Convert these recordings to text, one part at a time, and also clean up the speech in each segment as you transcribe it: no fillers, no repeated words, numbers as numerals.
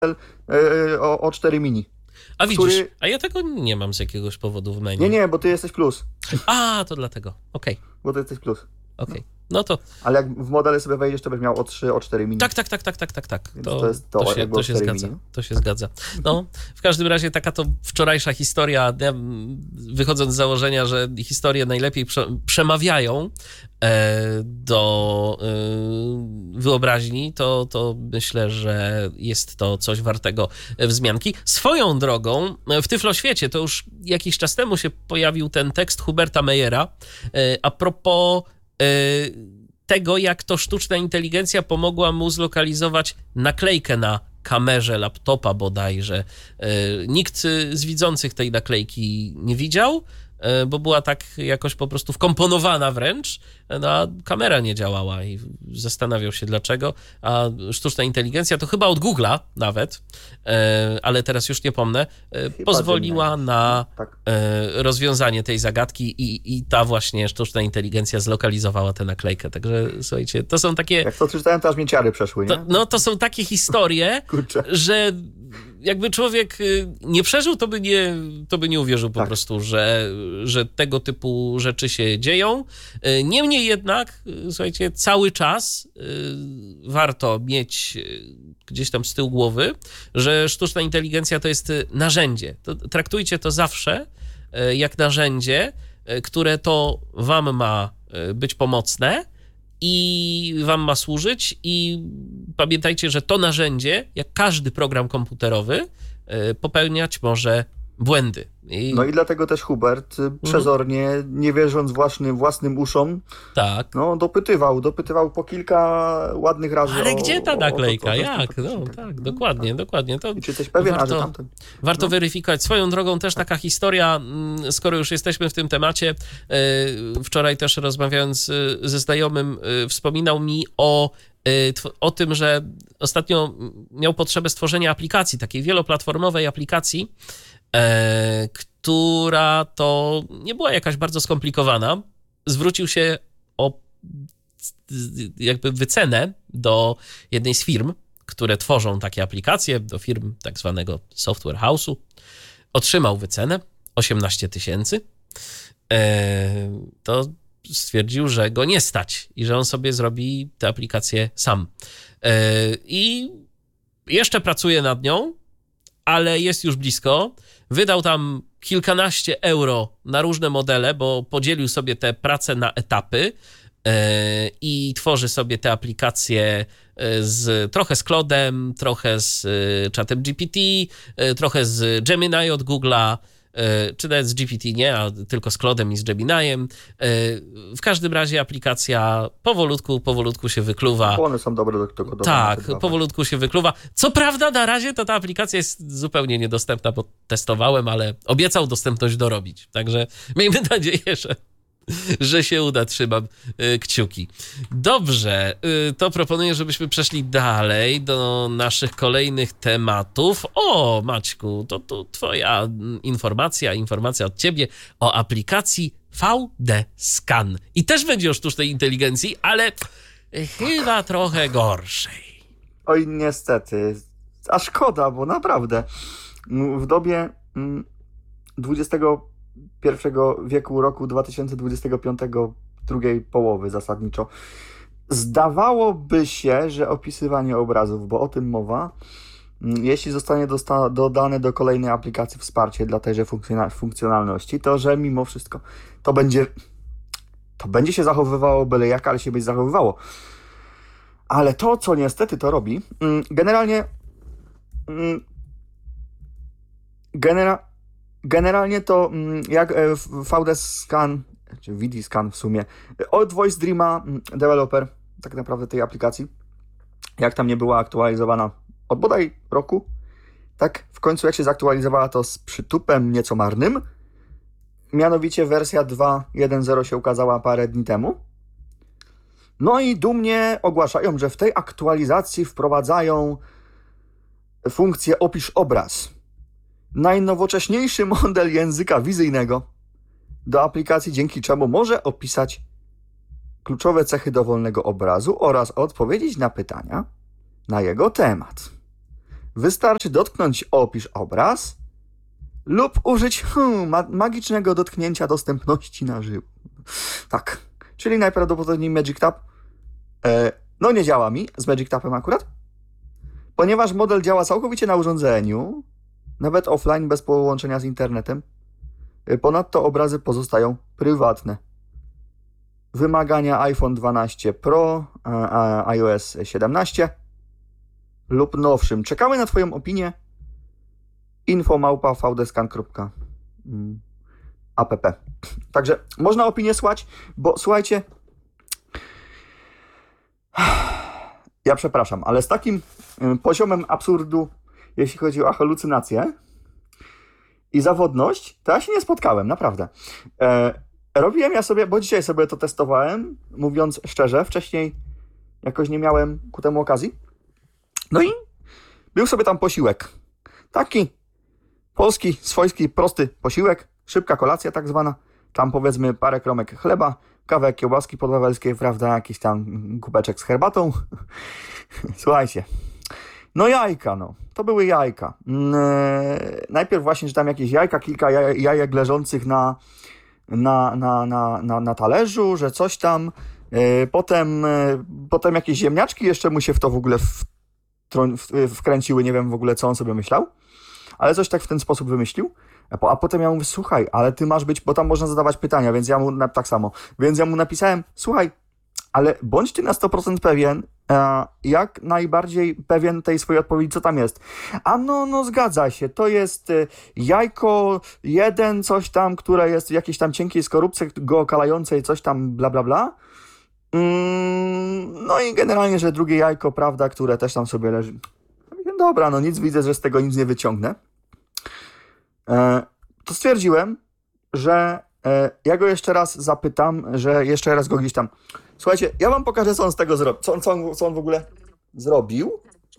O4 mini. A widzisz, a ja tego nie mam z jakiegoś powodu w menu. Nie, bo ty jesteś plus. A, to dlatego. Okej. Bo ty jesteś plus. Okej. No to... Ale jak w modele sobie wejdziesz, to byś miał O3, O4 mini. Tak. Więc to jest to się zgadza. Mini. To się zgadza. No, w każdym razie taka to wczorajsza historia, wychodząc z założenia, że historie najlepiej przemawiają do wyobraźni, to myślę, że jest to coś wartego wzmianki. Swoją drogą, w Tyfloświecie to już jakiś czas temu się pojawił ten tekst Huberta Meyera a propos tego, jak to sztuczna inteligencja pomogła mu zlokalizować naklejkę na kamerze laptopa bodajże. Nikt z widzących tej naklejki nie widział, bo była tak jakoś po prostu wkomponowana wręcz, no a kamera nie działała i zastanawiał się dlaczego, a sztuczna inteligencja, to chyba od Google'a nawet, ale teraz już nie pomnę, pozwoliła na rozwiązanie tej zagadki i ta właśnie sztuczna inteligencja zlokalizowała tę naklejkę. Także słuchajcie, to są takie... Jak to czytałem, to aż mięciary przeszły, nie? To są takie historie, że jakby człowiek nie przeżył, to by nie uwierzył po prostu, że tego typu rzeczy się dzieją. Niemniej jednak, słuchajcie, cały czas warto mieć gdzieś tam z tyłu głowy, że sztuczna inteligencja to jest narzędzie. Traktujcie to zawsze jak narzędzie, które to wam ma być pomocne i wam ma służyć i pamiętajcie, że to narzędzie, jak każdy program komputerowy, popełniać może błędy. No i dlatego też Hubert przezornie, nie wierząc własnym uszom, dopytywał po kilka ładnych razy. Ale gdzie ta naklejka? Jak? No tak, dokładnie. To i czy jesteś pewien, że tamten? Warto weryfikować. Swoją drogą też taka historia, skoro już jesteśmy w tym temacie, wczoraj też rozmawiając ze znajomym, wspominał mi o tym, że ostatnio miał potrzebę stworzenia aplikacji, takiej wieloplatformowej aplikacji, która to nie była jakaś bardzo skomplikowana. Zwrócił się o jakby wycenę do jednej z firm, które tworzą takie aplikacje, do firm tak zwanego software house'u. Otrzymał wycenę 18 000. To stwierdził, że go nie stać i że on sobie zrobi tę aplikację sam. I jeszcze pracuje nad nią, ale jest już blisko. Wydał tam kilkanaście euro na różne modele, bo podzielił sobie te prace na etapy i tworzy sobie te aplikacje trochę z Claude'em, trochę z czatem GPT, trochę z Gemini od Google'a, czy nawet z GPT nie, a tylko z Claude'em i z Gemini'em. W każdym razie aplikacja powolutku się wykluwa. One są dobre do tego. Tak, powolutku się wykluwa. Co prawda na razie to ta aplikacja jest zupełnie niedostępna, bo testowałem, ale obiecał dostępność dorobić. Także miejmy nadzieję, że się uda, trzymam kciuki. Dobrze, to proponuję, żebyśmy przeszli dalej do naszych kolejnych tematów. O, Maćku, to twoja informacja od ciebie o aplikacji VD Scan. I też będzie o sztucznej inteligencji, ale chyba trochę gorszej. Oj, niestety. A szkoda, bo naprawdę w dobie XXI wieku, roku 2025, drugiej połowy zasadniczo, zdawałoby się, że opisywanie obrazów, bo o tym mowa, jeśli zostanie dodane do kolejnej aplikacji wsparcie dla tejże funkcjonalności, to że mimo wszystko to będzie się zachowywało byle jak, ale się będzie zachowywało. Ale to, co niestety to robi, generalnie to jak VD Scan, czy VD Scan w sumie, od Voice Dreama deweloper tak naprawdę tej aplikacji, jak tam nie była aktualizowana od bodaj roku, tak w końcu jak się zaktualizowała, to z przytupem nieco marnym, mianowicie wersja 2.1.0 się ukazała parę dni temu. No i dumnie ogłaszają, że w tej aktualizacji wprowadzają funkcję opisz obraz. Najnowocześniejszy model języka wizyjnego do aplikacji, dzięki czemu może opisać kluczowe cechy dowolnego obrazu oraz odpowiedzieć na pytania na jego temat. Wystarczy dotknąć opisz obraz lub użyć magicznego dotknięcia dostępności na żywo. Tak, czyli najprawdopodobniej Magic Tap. No nie działa mi z Magic Tapem akurat, ponieważ model działa całkowicie na urządzeniu, nawet offline, bez połączenia z internetem. Ponadto obrazy pozostają prywatne. Wymagania iPhone 12 Pro, iOS 17 lub nowszym. Czekamy na Twoją opinię. info@vdscan.app. Także można opinię słać, bo słuchajcie, ja przepraszam, ale z takim poziomem absurdu, jeśli chodzi o halucynacje i zawodność, to ja się nie spotkałem, naprawdę. Robiłem ja sobie, bo dzisiaj sobie to testowałem, mówiąc szczerze, wcześniej jakoś nie miałem ku temu okazji. No i był sobie tam posiłek. Taki polski, swojski, prosty posiłek, szybka kolacja tak zwana. Tam powiedzmy parę kromek chleba, kawę, kiełbaski podwawelskie, prawda, jakiś tam kubeczek z herbatą. Słuchajcie, no jajka, no. To były jajka. Najpierw właśnie, że tam jakieś jajka, kilka jajek leżących na talerzu, że coś tam. Potem jakieś ziemniaczki jeszcze mu się w to w ogóle wkręciły, nie wiem w ogóle co on sobie myślał, ale coś tak w ten sposób wymyślił. A potem ja mówię, słuchaj, ale ty masz być, bo tam można zadawać pytania, więc ja mu tak samo. Więc ja mu napisałem, słuchaj, ale bądź ty na 100% pewien, jak najbardziej pewien tej swojej odpowiedzi, co tam jest. A no zgadza się, to jest jajko jeden, coś tam, które jest w jakiejś tam cienkiej skorupce go okalającej, coś tam bla bla bla. No i generalnie, że drugie jajko, prawda, które też tam sobie leży. Dobra, no nic, widzę, że z tego nic nie wyciągnę. To stwierdziłem, że ja go jeszcze raz zapytam, że jeszcze raz go gdzieś tam... Słuchajcie, ja wam pokażę, co on z tego zrobił. Co on w ogóle zrobił.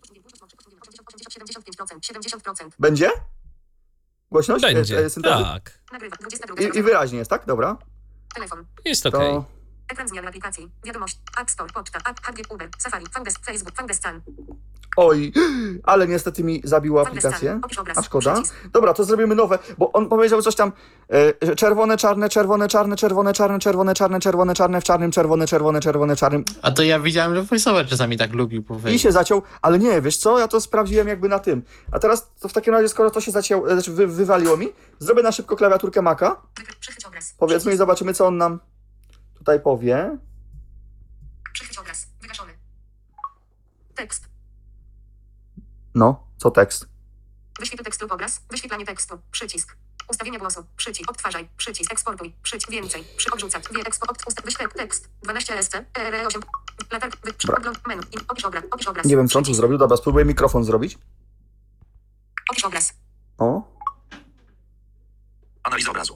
70%. Będzie? Głośność? Będzie, syntezy? tak. I wyraźnie jest, tak? Dobra. Telefon. Jest okej. To... Ekran zmian aplikacji. Wiadomość. App Store, Poczta, App, HG, Uber, Safari, Facebook, VDScan. Oj, ale niestety mi zabiło aplikację. A szkoda. Dobra, to zrobimy nowe, bo on powiedział coś tam że czerwone, czarne, czerwone, czarne, czerwone, czarne, czerwone, czarne, czerwone, czarne, w czarnym, czerwone, czerwone, czerwone, czarnym. A to ja widziałem, że VoiceOver czasami tak lubił I powiedzieć. się zaciął, ale nie, wiesz co, ja to sprawdziłem jakby na tym. A teraz to w takim razie, skoro to się zacięło, znaczy wywaliło mi, zrobię na szybko klawiaturkę Maca. Przychyć obraz. Powiedzmy i zobaczymy, co on nam tutaj powie. Przychyć obraz. Wygaszony. Tekst. No, co tekst? Wyświetl tekst lub obraz. Wyświetlanie tekstu. Przycisk. Ustawienie głosu. Przycisk. Odtwarzaj. Przycisk. Eksportuj. Przycisk. Więcej. Odrzucać. Wyświetl tekst. 12 SC. RE8. Latark. Ogląd. Menu. Opisz obraz. Opisz obraz. Nie wiem, co on tu zrobił. Dobra, spróbuję mikrofon zrobić. Opisz obraz. O. Analiza obrazu.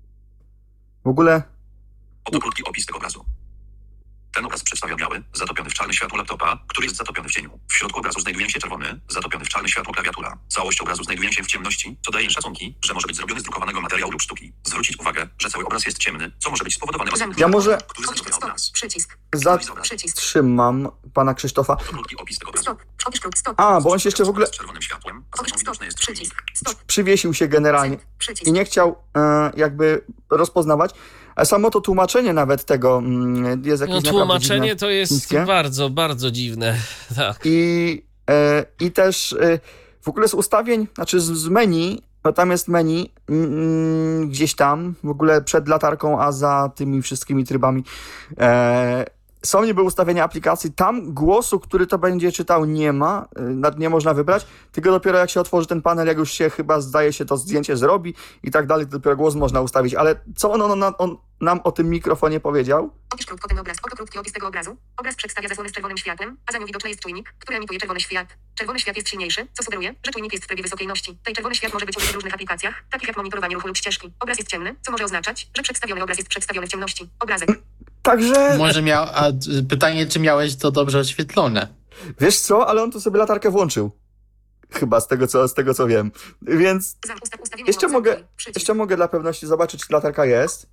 W ogóle... Oto krótki opis tego obrazu. Ten obraz przedstawia biały, zatopiony w czarne światło laptopa, który jest zatopiony w cieniu. W środku obrazu znajduje się czerwony, zatopiony w czarne światło klawiatura. Całość obrazu znajduje się w ciemności, co daje szacunki, że może być zrobiony z drukowanego materiału lub sztuki. Zwrócić uwagę, że cały obraz jest ciemny, co może być spowodowane Ja może który zatopia obraz. Przycisk. Przycisk. zatrzymam pana Krzysztofa. Oto krótki opis tego obrazu. Stop. Opisz krótki. Stop. A, bo on się jeszcze w ogóle Z czerwonym światłem, a Opisz zatem stop. widoczny jest Przycisk. Stop. przywiesił się generalnie Przycisk. i nie chciał jakby rozpoznawać. A samo to tłumaczenie nawet tego jest jakieś No, naprawdę tłumaczenie dziwne, to jest chińskie. bardzo, bardzo dziwne. Tak. I też w ogóle z ustawień, znaczy z menu, no tam jest menu gdzieś tam, w ogóle przed latarką, a za tymi wszystkimi trybami są niby ustawienia aplikacji, tam głosu, który to będzie czytał, nie ma, nie można wybrać, tylko dopiero jak się otworzy ten panel, jak już się chyba zdaje się to zdjęcie zrobi i tak dalej, dopiero głos można ustawić, ale co on nam o tym mikrofonie powiedział? Opisz krótko ten obraz. Oto krótki opis tego obrazu. Obraz przedstawia zasłonę z czerwonym światłem, a za nią widoczny jest czujnik, który emituje czerwony świat. Czerwony świat jest silniejszy, co sugeruje, że czujnik jest w trybie wysokiej ności. Tej czerwony świat może być użyty w różnych aplikacjach, takich jak monitorowanie ruchu lub ścieżki. Obraz jest ciemny, co może oznaczać, że przedstawiony obraz jest przedstawiony w ciemności. Obrazek. Także, Może pytanie, czy miałeś to dobrze oświetlone? wiesz co, ale on tu sobie latarkę włączył. Chyba z tego co wiem. Więc Ustawienie jeszcze głosu. Przycisk. mogę dla pewności zobaczyć, czy latarka jest.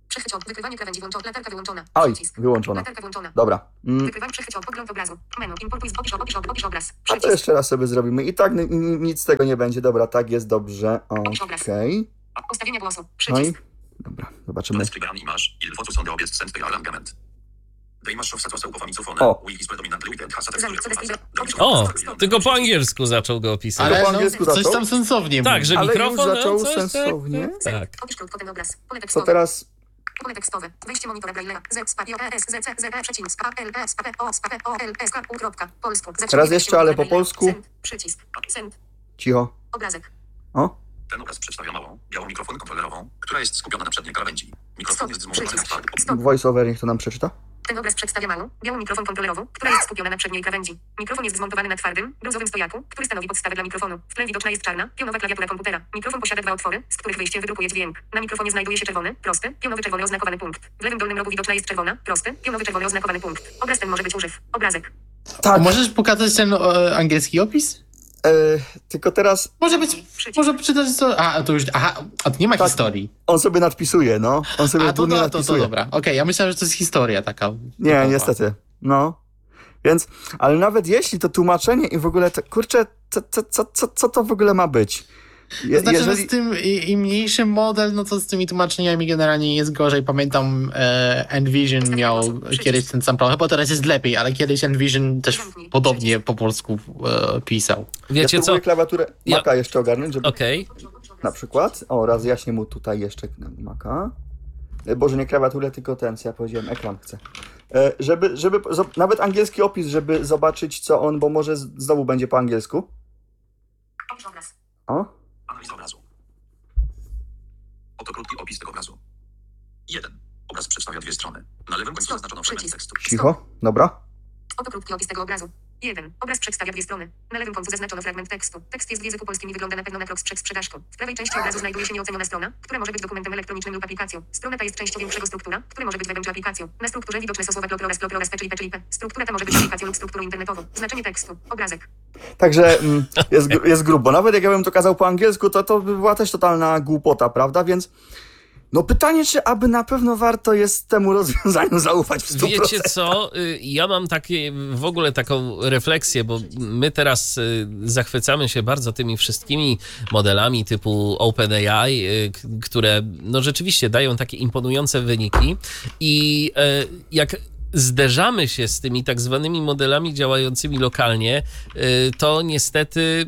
Przechwyć wykrywanie krawędzi włączona. Latarka wyłączona. Oj, Przycisk. wyłączona. Latarka włączona. Dobra. Wykrywanie przechwyć ogląd obrazu. Menu. Importuj opisz obraz. A to Przycisk. jeszcze raz sobie zrobimy. I tak nic z tego nie będzie. Dobra, tak jest dobrze. Opisz obraz. Okej. Ustawienia głosu. No i Przycisk. dobra, zobaczymy. Transcribe an image. Il faut sonder obiect send the arrangement. The image of status of amicofone. O. Will is predominantly with has O, tylko po angielsku zaczął go opisać. Ale po angielsku coś zaczął? tam sensownie Tak, mówi. że Ale mikrofon... już zaczął coś, sensownie. Tak. Opisz krótko ten obraz. Pole To tekstowe. teraz Pole tekstowe. Wejście monitora Braille'a. Z, spa, S, Z, C, Z, E, przecinek, A, L, S, P, O, P, O, L, S, K, U, kropka. Polsku. Teraz jeszcze, ale po polsku. Send. Przycisk. Send. cicho. Obrazek. O, Ten obraz przedstawia małą, białą mikrofon kontrolerową, która jest skupiona na przedniej krawędzi. Mikrofon Stop. jest zmontowany na Przycisk. twarz. Stop. voiceover niech to nam przeczyta. Ten obraz przedstawia małą, białą mikrofon kontrolerową, która jest skupiona na przedniej krawędzi. Mikrofon jest zmontowany na twardym, brązowym stojaku, który stanowi podstawę dla mikrofonu. W tle widoczna jest czarna, pionowa klawiatura komputera. Mikrofon posiada 2 otwory, z których wyjście wydrukuje dźwięk. Na mikrofonie znajduje się czerwony, prosty, pionowy czerwony oznakowany punkt. W lewym dolnym rogu widoczna jest czerwona, prosty, pionowy czerwony oznakowany punkt. Obraz ten może być używ. Obrazek. Tak, Możesz pokazać ten angielski opis? tylko teraz Może być, Przycisk. może przeczytać co... A, to już... Aha, a to nie ma Tak. historii. on sobie nadpisuje, no. On sobie A, to nadpisuje. dobra. Okej, ja myślałem, że to jest historia taka. Nie, typowa. niestety. No. Więc, ale nawet jeśli to tłumaczenie i w ogóle, to, kurczę, co to w ogóle ma być? Znaczy, że Jeżeli... z tym im mniejszy model, no to z tymi tłumaczeniami generalnie jest gorzej. Pamiętam, Envision miał kiedyś ten sam problem, bo teraz jest lepiej, ale kiedyś Envision też podobnie po polsku pisał. Wiecie ja co? spróbuję klawiaturę Maca jeszcze ogarnąć, żeby Okej. na przykład, rozjaśnię mu tutaj jeszcze Maca. Boże, nie klawiaturę, tylko ten, co ja powiedziałem, ekran chcę. Żeby nawet angielski opis, żeby zobaczyć, co on, bo może znowu będzie po angielsku. Opisz obraz. O, Analiza obrazu. Oto krótki opis tego obrazu. 1. Obraz przedstawia 2 strony. Na lewym końcu Stop. zaznaczono fragment Przycisk. tekstu. cicho, dobra. Oto krótki opis tego obrazu. 1. Obraz przedstawia 2 strony. Na lewym końcu zaznaczono fragment tekstu. Tekst jest w języku polskim i wygląda na pewno na krok sprzed sprzedażką. W prawej części obrazu znajduje się nieoceniona strona, która może być dokumentem elektronicznym lub aplikacją. Strona ta jest częścią większego struktura, który może być webem czy aplikacją. Na strukturze widoczne są słowa plop oraz p, czyli p. Struktura ta może być aplikacją lub strukturą internetową. Znaczenie tekstu. Obrazek. Także jest grubo. Nawet jak ja bym to kazał po angielsku, to by była też totalna głupota, prawda? Więc no pytanie, czy aby na pewno warto jest temu rozwiązaniu zaufać w 100%. Wiecie co, ja mam w ogóle taką refleksję, bo my teraz zachwycamy się bardzo tymi wszystkimi modelami typu OpenAI, które no rzeczywiście dają takie imponujące wyniki i jak zderzamy się z tymi tak zwanymi modelami działającymi lokalnie, to niestety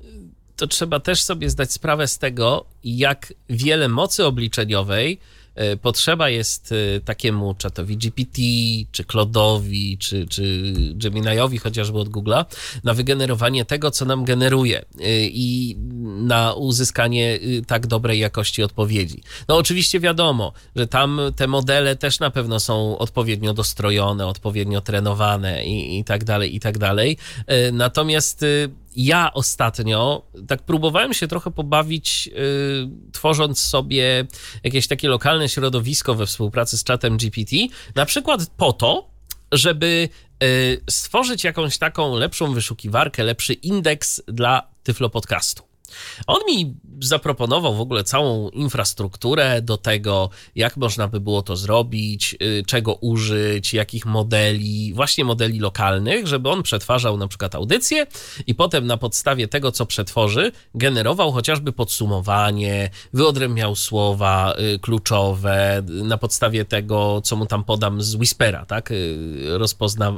to trzeba też sobie zdać sprawę z tego, jak wiele mocy obliczeniowej potrzeba jest takiemu czatowi GPT, czy Claude'owi, czy Gemini'owi chociażby od Google'a na wygenerowanie tego, co nam generuje i na uzyskanie tak dobrej jakości odpowiedzi. No oczywiście wiadomo, że tam te modele też na pewno są odpowiednio dostrojone, odpowiednio trenowane i tak dalej, i tak dalej. Natomiast ja ostatnio tak próbowałem się trochę pobawić, tworząc sobie jakieś takie lokalne środowisko we współpracy z czatem GPT, na przykład po to, żeby stworzyć jakąś taką lepszą wyszukiwarkę, lepszy indeks dla Tyflo Podcastu. On mi zaproponował w ogóle całą infrastrukturę do tego, jak można by było to zrobić, czego użyć, jakich modeli, właśnie modeli lokalnych, żeby on przetwarzał na przykład audycję i potem na podstawie tego, co przetworzy, generował chociażby podsumowanie, wyodrębniał słowa kluczowe, na podstawie tego, co mu tam podam z Whispera, tak? Rozpozna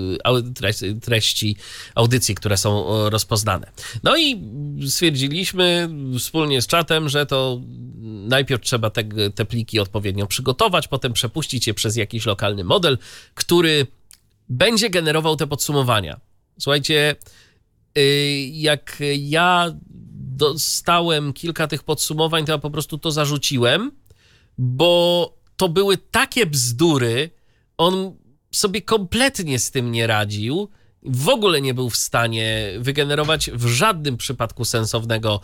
treści audycji, które są rozpoznane. No i stwierdziliśmy wspólnie z czatem, że to najpierw trzeba te pliki odpowiednio przygotować, potem przepuścić je przez jakiś lokalny model, który będzie generował te podsumowania. Słuchajcie, jak ja dostałem kilka tych podsumowań, to ja po prostu to zarzuciłem, bo to były takie bzdury, on sobie kompletnie z tym nie radził, w ogóle nie był w stanie wygenerować w żadnym przypadku sensownego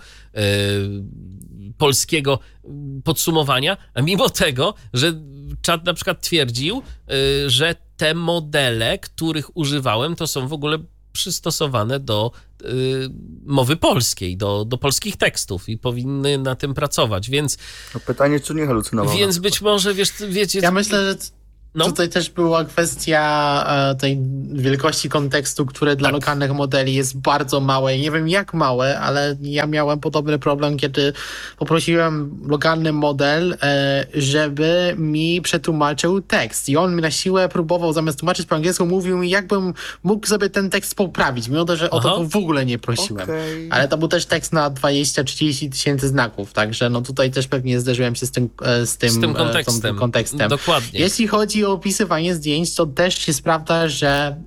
polskiego podsumowania, a mimo tego, że czat na przykład twierdził, że te modele, których używałem, to są w ogóle przystosowane do mowy polskiej, do polskich tekstów i powinny na tym pracować, więc... No pytanie, czy nie halucynował. Więc być może, wiecie... Ja myślę, że tutaj też była kwestia tej wielkości kontekstu, które dla lokalnych modeli jest bardzo małe. Nie wiem jak małe, ale ja miałem podobny problem, kiedy poprosiłem lokalny model, żeby mi przetłumaczył tekst. I on mi na siłę próbował, zamiast tłumaczyć po angielsku, mówił mi, jakbym mógł sobie ten tekst poprawić, mimo to, że o to w ogóle nie prosiłem. Okay. Ale to był też tekst na 20-30 tysięcy znaków, także no tutaj też pewnie zderzyłem się z tym kontekstem. Dokładnie. Jeśli chodzi o opisywanie zdjęć, to też jest prawda, że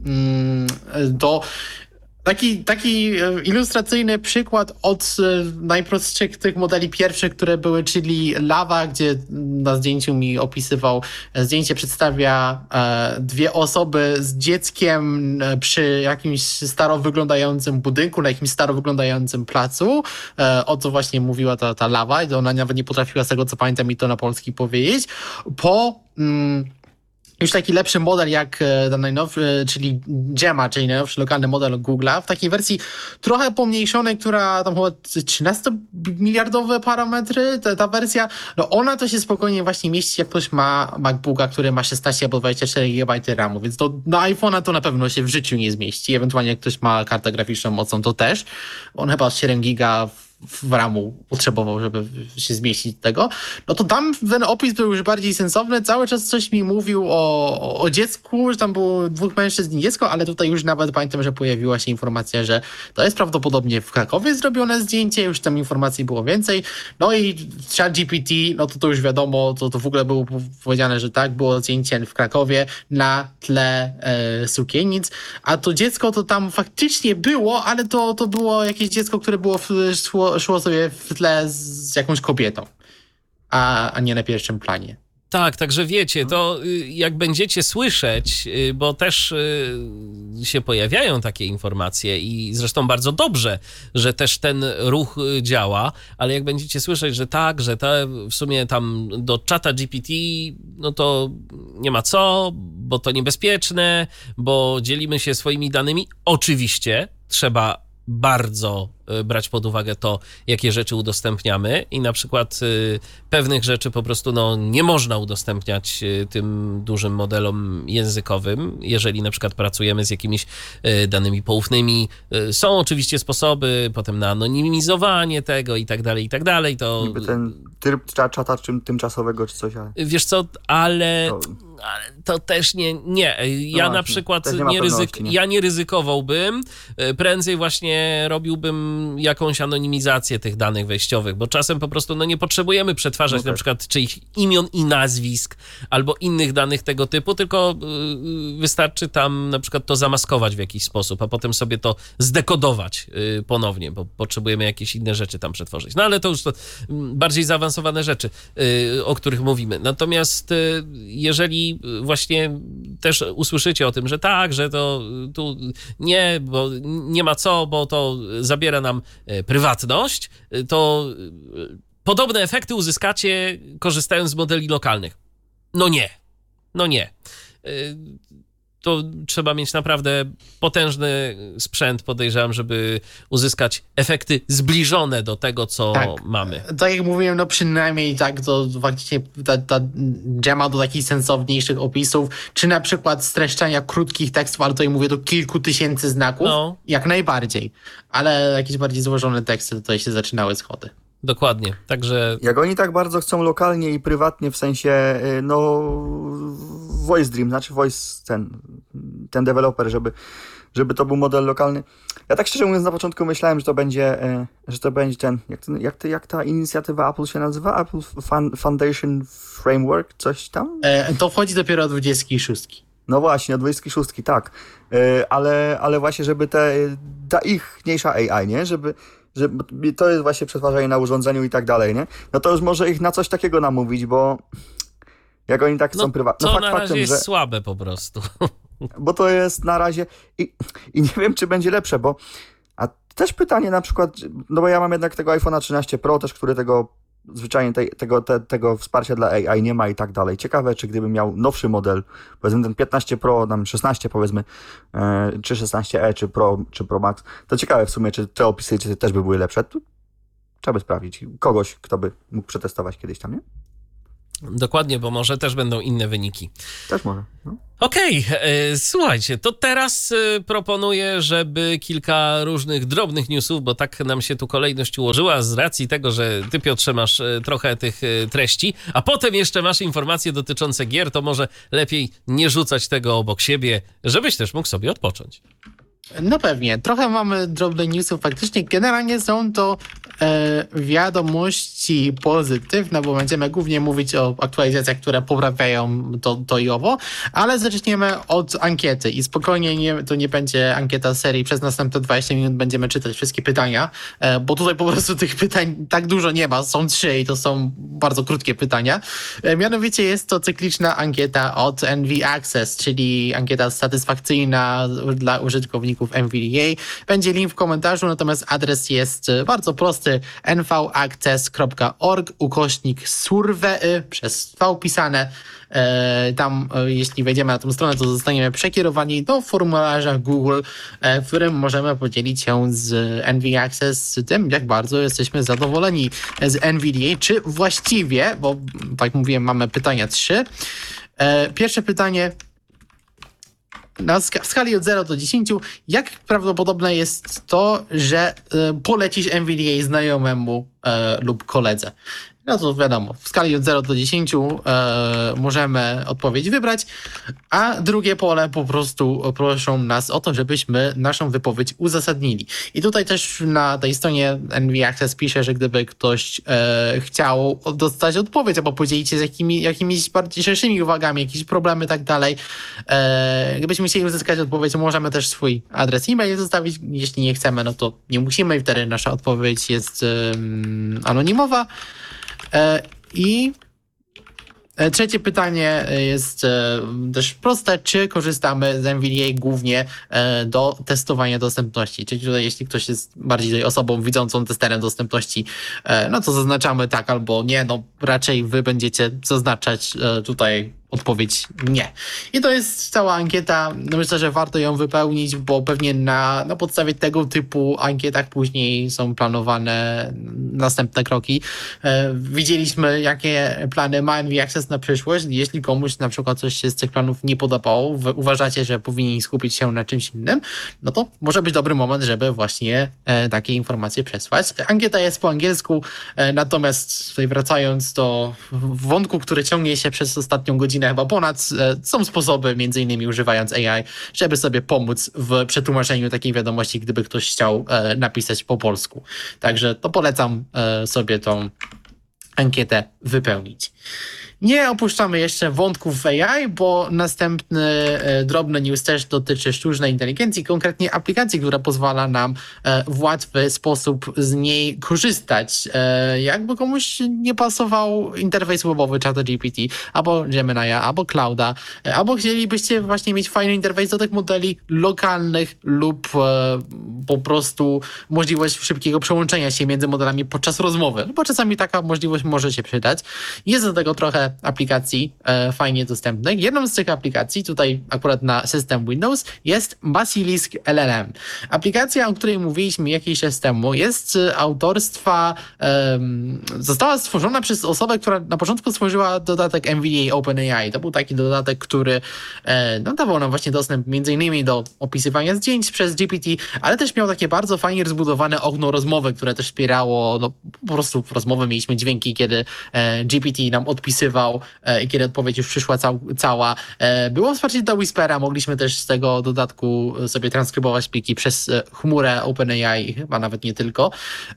taki ilustracyjny przykład od najprostszych tych modeli pierwszych, które były, czyli Lava, gdzie na zdjęciu mi opisywał, zdjęcie przedstawia dwie osoby z dzieckiem przy jakimś staro wyglądającym budynku, na jakimś staro wyglądającym placu. O co właśnie mówiła ta Lava, i ona nawet nie potrafiła z tego, co pamiętam, mi to na polski powiedzieć. Już taki lepszy model jak ten najnowszy, czyli Gemma, czyli najnowszy lokalny model Google'a, w takiej wersji trochę pomniejszonej, która tam chyba 13-miliardowe parametry, ta wersja, no ona to się spokojnie właśnie mieści, jak ktoś ma MacBooka, który ma 16 albo 24 GB RAMu, więc to na iPhone'a to na pewno się w życiu nie zmieści. Ewentualnie jak ktoś ma kartę graficzną mocną, to też. On chyba 7 GB w RAMu potrzebował, żeby się zmieścić do tego, no to tam ten opis był już bardziej sensowny. Cały czas coś mi mówił o dziecku, że tam było 2 mężczyzn i dziecko, ale tutaj już nawet pamiętam, że pojawiła się informacja, że to jest prawdopodobnie w Krakowie zrobione zdjęcie, już tam informacji było więcej. No i ChatGPT, no to już wiadomo, to w ogóle było powiedziane, że tak, było zdjęcie w Krakowie na tle sukiennic, a to dziecko to tam faktycznie było, ale to było jakieś dziecko, które było szło sobie w tle z jakąś kobietą, a nie na pierwszym planie. Tak, także wiecie, to jak będziecie słyszeć, bo też się pojawiają takie informacje i zresztą bardzo dobrze, że też ten ruch działa, ale jak będziecie słyszeć, że tak, że w sumie tam do czata GPT, no to nie ma co, bo to niebezpieczne, bo dzielimy się swoimi danymi. Oczywiście trzeba bardzo brać pod uwagę to, jakie rzeczy udostępniamy i na przykład pewnych rzeczy po prostu nie można udostępniać tym dużym modelom językowym, jeżeli na przykład pracujemy z jakimiś danymi poufnymi. Są oczywiście sposoby potem na anonimizowanie tego i tak dalej, to... Niby ten tryb czata tymczasowego czy coś, ale... Wiesz co, ale to też nie. Ja no na przykład ja nie ryzykowałbym, prędzej właśnie robiłbym jakąś anonimizację tych danych wejściowych, bo czasem po prostu nie potrzebujemy przetwarzać na przykład czyichś imion i nazwisk albo innych danych tego typu, tylko wystarczy tam na przykład to zamaskować w jakiś sposób, a potem sobie to zdekodować ponownie, bo potrzebujemy jakieś inne rzeczy tam przetworzyć. No ale to już bardziej zaawansowane rzeczy, o których mówimy. Natomiast jeżeli właśnie też usłyszycie o tym, że tak, że to tu nie, bo nie ma co, bo to zabiera nam prywatność, to podobne efekty uzyskacie korzystając z modeli lokalnych. No nie. To trzeba mieć naprawdę potężny sprzęt, podejrzewam, żeby uzyskać efekty zbliżone do tego, co mamy. Tak jak mówiłem, przynajmniej tak, to faktycznie ta Gemma do takich sensowniejszych opisów, czy na przykład streszczania krótkich tekstów, ale tutaj mówię do kilku tysięcy znaków, jak najbardziej. Ale jakieś bardziej złożone teksty tutaj się zaczynały schody. Dokładnie, także... Jak oni tak bardzo chcą lokalnie i prywatnie, w sensie, Voice Dream, znaczy ten deweloper, żeby to był model lokalny. Ja tak szczerze mówiąc na początku myślałem, że to będzie ten, jak ta inicjatywa Apple się nazywa? Apple Foundation Framework, coś tam? To wchodzi dopiero od 26. No właśnie, od 26, tak. Ale właśnie, żeby ta ichniejsza AI, nie? Żeby to jest właśnie przetwarzanie na urządzeniu i tak dalej, nie? No to już może ich na coś takiego namówić, bo jak oni tak chcą prywatnie... To na razie jest słabe po prostu. Bo to jest na razie... I nie wiem, czy będzie lepsze, bo... A też pytanie na przykład... No bo ja mam jednak tego iPhone'a 13 Pro też, który tego zwyczajnie tego wsparcia dla AI nie ma i tak dalej. Ciekawe, czy gdybym miał nowszy model, powiedzmy ten 15 Pro, tam 16 powiedzmy, czy 16e, czy Pro Max, to ciekawe w sumie, czy te opisy też by były lepsze. Tu trzeba by sprawdzić. Kogoś, kto by mógł przetestować kiedyś tam, nie? Dokładnie, bo może też będą inne wyniki. Też może. No. Okej, słuchajcie, to teraz proponuję, żeby kilka różnych drobnych newsów, bo tak nam się tu kolejność ułożyła z racji tego, że ty, Piotrze, masz trochę tych treści, a potem jeszcze masz informacje dotyczące gier, to może lepiej nie rzucać tego obok siebie, żebyś też mógł sobie odpocząć. No pewnie. Trochę mamy drobnych newsów. Faktycznie generalnie są to wiadomości pozytywne, bo będziemy głównie mówić o aktualizacjach, które poprawiają to i owo, ale zaczniemy od ankiety i spokojnie to nie będzie ankieta serii. Przez następne 20 minut będziemy czytać wszystkie pytania, bo tutaj po prostu tych pytań tak dużo nie ma. Są 3 i to są bardzo krótkie pytania. Mianowicie jest to cykliczna ankieta od NV Access, czyli ankieta satysfakcyjna dla użytkowników NVDA. Będzie link w komentarzu, natomiast adres jest bardzo prosty: nvaccess.org/survey przez V pisane. Tam, jeśli wejdziemy na tę stronę, to zostaniemy przekierowani do formularza Google, w którym możemy podzielić się z NV Access tym, jak bardzo jesteśmy zadowoleni z NVDA, czy właściwie, bo tak mówiłem, mamy pytania 3. Pierwsze pytanie: w skali od 0 do 10, jak prawdopodobne jest to, że polecisz NVDA znajomemu lub koledze? No to wiadomo, w skali od 0 do 10 możemy odpowiedź wybrać, a drugie pole po prostu proszą nas o to, żebyśmy naszą wypowiedź uzasadnili. I tutaj też na tej stronie NV Access pisze, że gdyby ktoś chciał dostać odpowiedź albo podzielić się z jakimiś bardziej szerszymi uwagami, jakieś problemy i tak dalej, gdybyśmy chcieli uzyskać odpowiedź, możemy też swój adres e-mail zostawić. Jeśli nie chcemy, no to nie musimy i wtedy nasza odpowiedź jest anonimowa. I trzecie pytanie jest też proste. Czy korzystamy z NVDA głównie do testowania dostępności? Czyli tutaj, jeśli ktoś jest bardziej osobą widzącą, testerem dostępności, no to zaznaczamy tak albo nie. No raczej wy będziecie zaznaczać tutaj odpowiedź nie. I to jest cała ankieta. No myślę, że warto ją wypełnić, bo pewnie na podstawie tego typu ankietach później są planowane następne kroki. Widzieliśmy, jakie plany ma NV Access na przyszłość. Jeśli komuś na przykład coś się z tych planów nie podobało, uważacie, że powinni skupić się na czymś innym, no to może być dobry moment, żeby właśnie takie informacje przesłać. Ankieta jest po angielsku, natomiast tutaj wracając do wątku, który ciągnie się przez ostatnią godzinę, chyba ponad, są sposoby, między innymi używając AI, żeby sobie pomóc w przetłumaczeniu takiej wiadomości, gdyby ktoś chciał napisać po polsku. Także to polecam sobie tą ankietę wypełnić. Nie opuszczamy jeszcze wątków w AI, bo następny drobny news też dotyczy sztucznej inteligencji, konkretnie aplikacji, która pozwala nam w łatwy sposób z niej korzystać. Jakby komuś nie pasował interfejs webowy ChatGPT, albo Gemini'a, albo Clouda, albo chcielibyście właśnie mieć fajny interfejs do tych modeli lokalnych lub po prostu możliwość szybkiego przełączenia się między modelami podczas rozmowy, bo czasami taka możliwość może się przydać. Jest do tego trochę aplikacji fajnie dostępnych. Jedną z tych aplikacji, tutaj akurat na system Windows, jest Basilisk LLM. Aplikacja, o której mówiliśmy jakiś czas temu, jest autorstwa, została stworzona przez osobę, która na początku stworzyła dodatek NVDA OpenAI. To był taki dodatek, który dawał nam właśnie dostęp m.in. do opisywania zdjęć przez GPT, ale też miał takie bardzo fajnie rozbudowane okno rozmowy, które też wspierało, po prostu w rozmowie mieliśmy dźwięki, kiedy GPT nam odpisywał i kiedy odpowiedź już przyszła cała. Było wsparcie do Whispera, mogliśmy też z tego dodatku sobie transkrybować pliki przez chmurę OpenAI, chyba nawet nie tylko.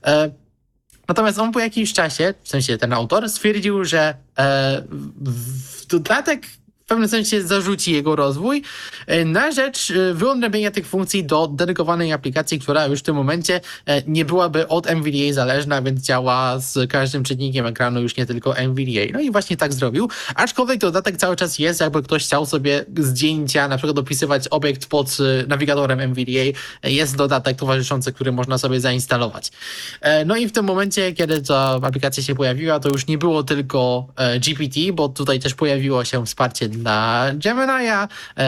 Natomiast on po jakimś czasie, w sensie ten autor, stwierdził, że dodatek w pewnym sensie zarzuci jego rozwój na rzecz wyodrębnienia tych funkcji do dedykowanej aplikacji, która już w tym momencie nie byłaby od NVDA zależna, więc działa z każdym czytnikiem ekranu, już nie tylko NVDA. No i właśnie tak zrobił, aczkolwiek dodatek cały czas jest, jakby ktoś chciał sobie zdjęcia, na przykład dopisywać obiekt pod nawigatorem NVDA, jest dodatek towarzyszący, który można sobie zainstalować. No i w tym momencie, kiedy ta aplikacja się pojawiła, to już nie było tylko GPT, bo tutaj też pojawiło się wsparcie dla Gemini'a,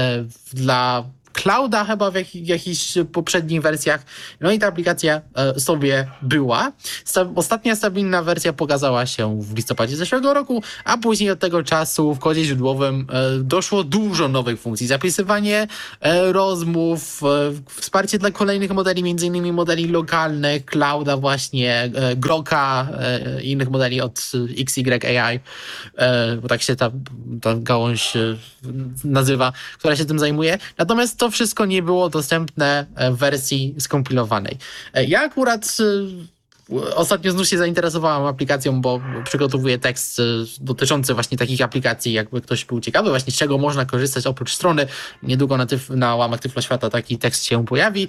dla Clouda chyba w jakichś poprzednich wersjach. No i ta aplikacja sobie była. Ostatnia stabilna wersja pokazała się w listopadzie zeszłego roku, a później od tego czasu w kodzie źródłowym doszło dużo nowych funkcji. Zapisywanie rozmów, wsparcie dla kolejnych modeli, m.in. modeli lokalnych, Clouda właśnie, Groka i innych modeli od XY AI, bo tak się ta gałąź nazywa, która się tym zajmuje. Natomiast to wszystko nie było dostępne w wersji skompilowanej. Ja akurat ostatnio znów się zainteresowałam aplikacją, bo przygotowuję tekst dotyczący właśnie takich aplikacji, jakby ktoś był ciekawy właśnie z czego można korzystać oprócz strony. Niedługo na łamach Tyfloświata taki tekst się pojawi.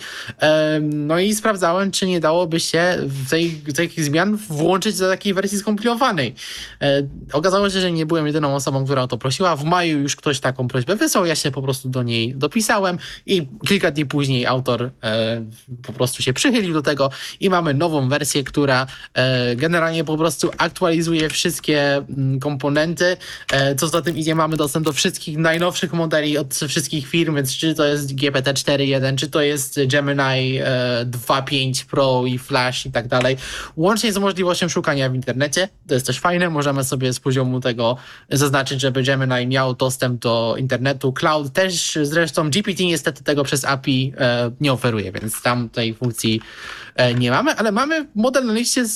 No i sprawdzałem, czy nie dałoby się tych zmian włączyć do takiej wersji skompilowanej. Okazało się, że nie byłem jedyną osobą, która o to prosiła. W maju już ktoś taką prośbę wysłał, ja się po prostu do niej dopisałem i kilka dni później autor po prostu się przychylił do tego i mamy nową wersję, która generalnie po prostu aktualizuje wszystkie komponenty. Co za tym idzie, mamy dostęp do wszystkich najnowszych modeli od wszystkich firm, więc czy to jest GPT-4.1, czy to jest Gemini 2.5 Pro i Flash i tak dalej. Łącznie z możliwością szukania w internecie. To jest też fajne, możemy sobie z poziomu tego zaznaczyć, żeby Gemini miał dostęp do internetu. Cloud też zresztą, GPT niestety tego przez API nie oferuje, więc tam tej funkcji nie mamy, ale mamy model na liście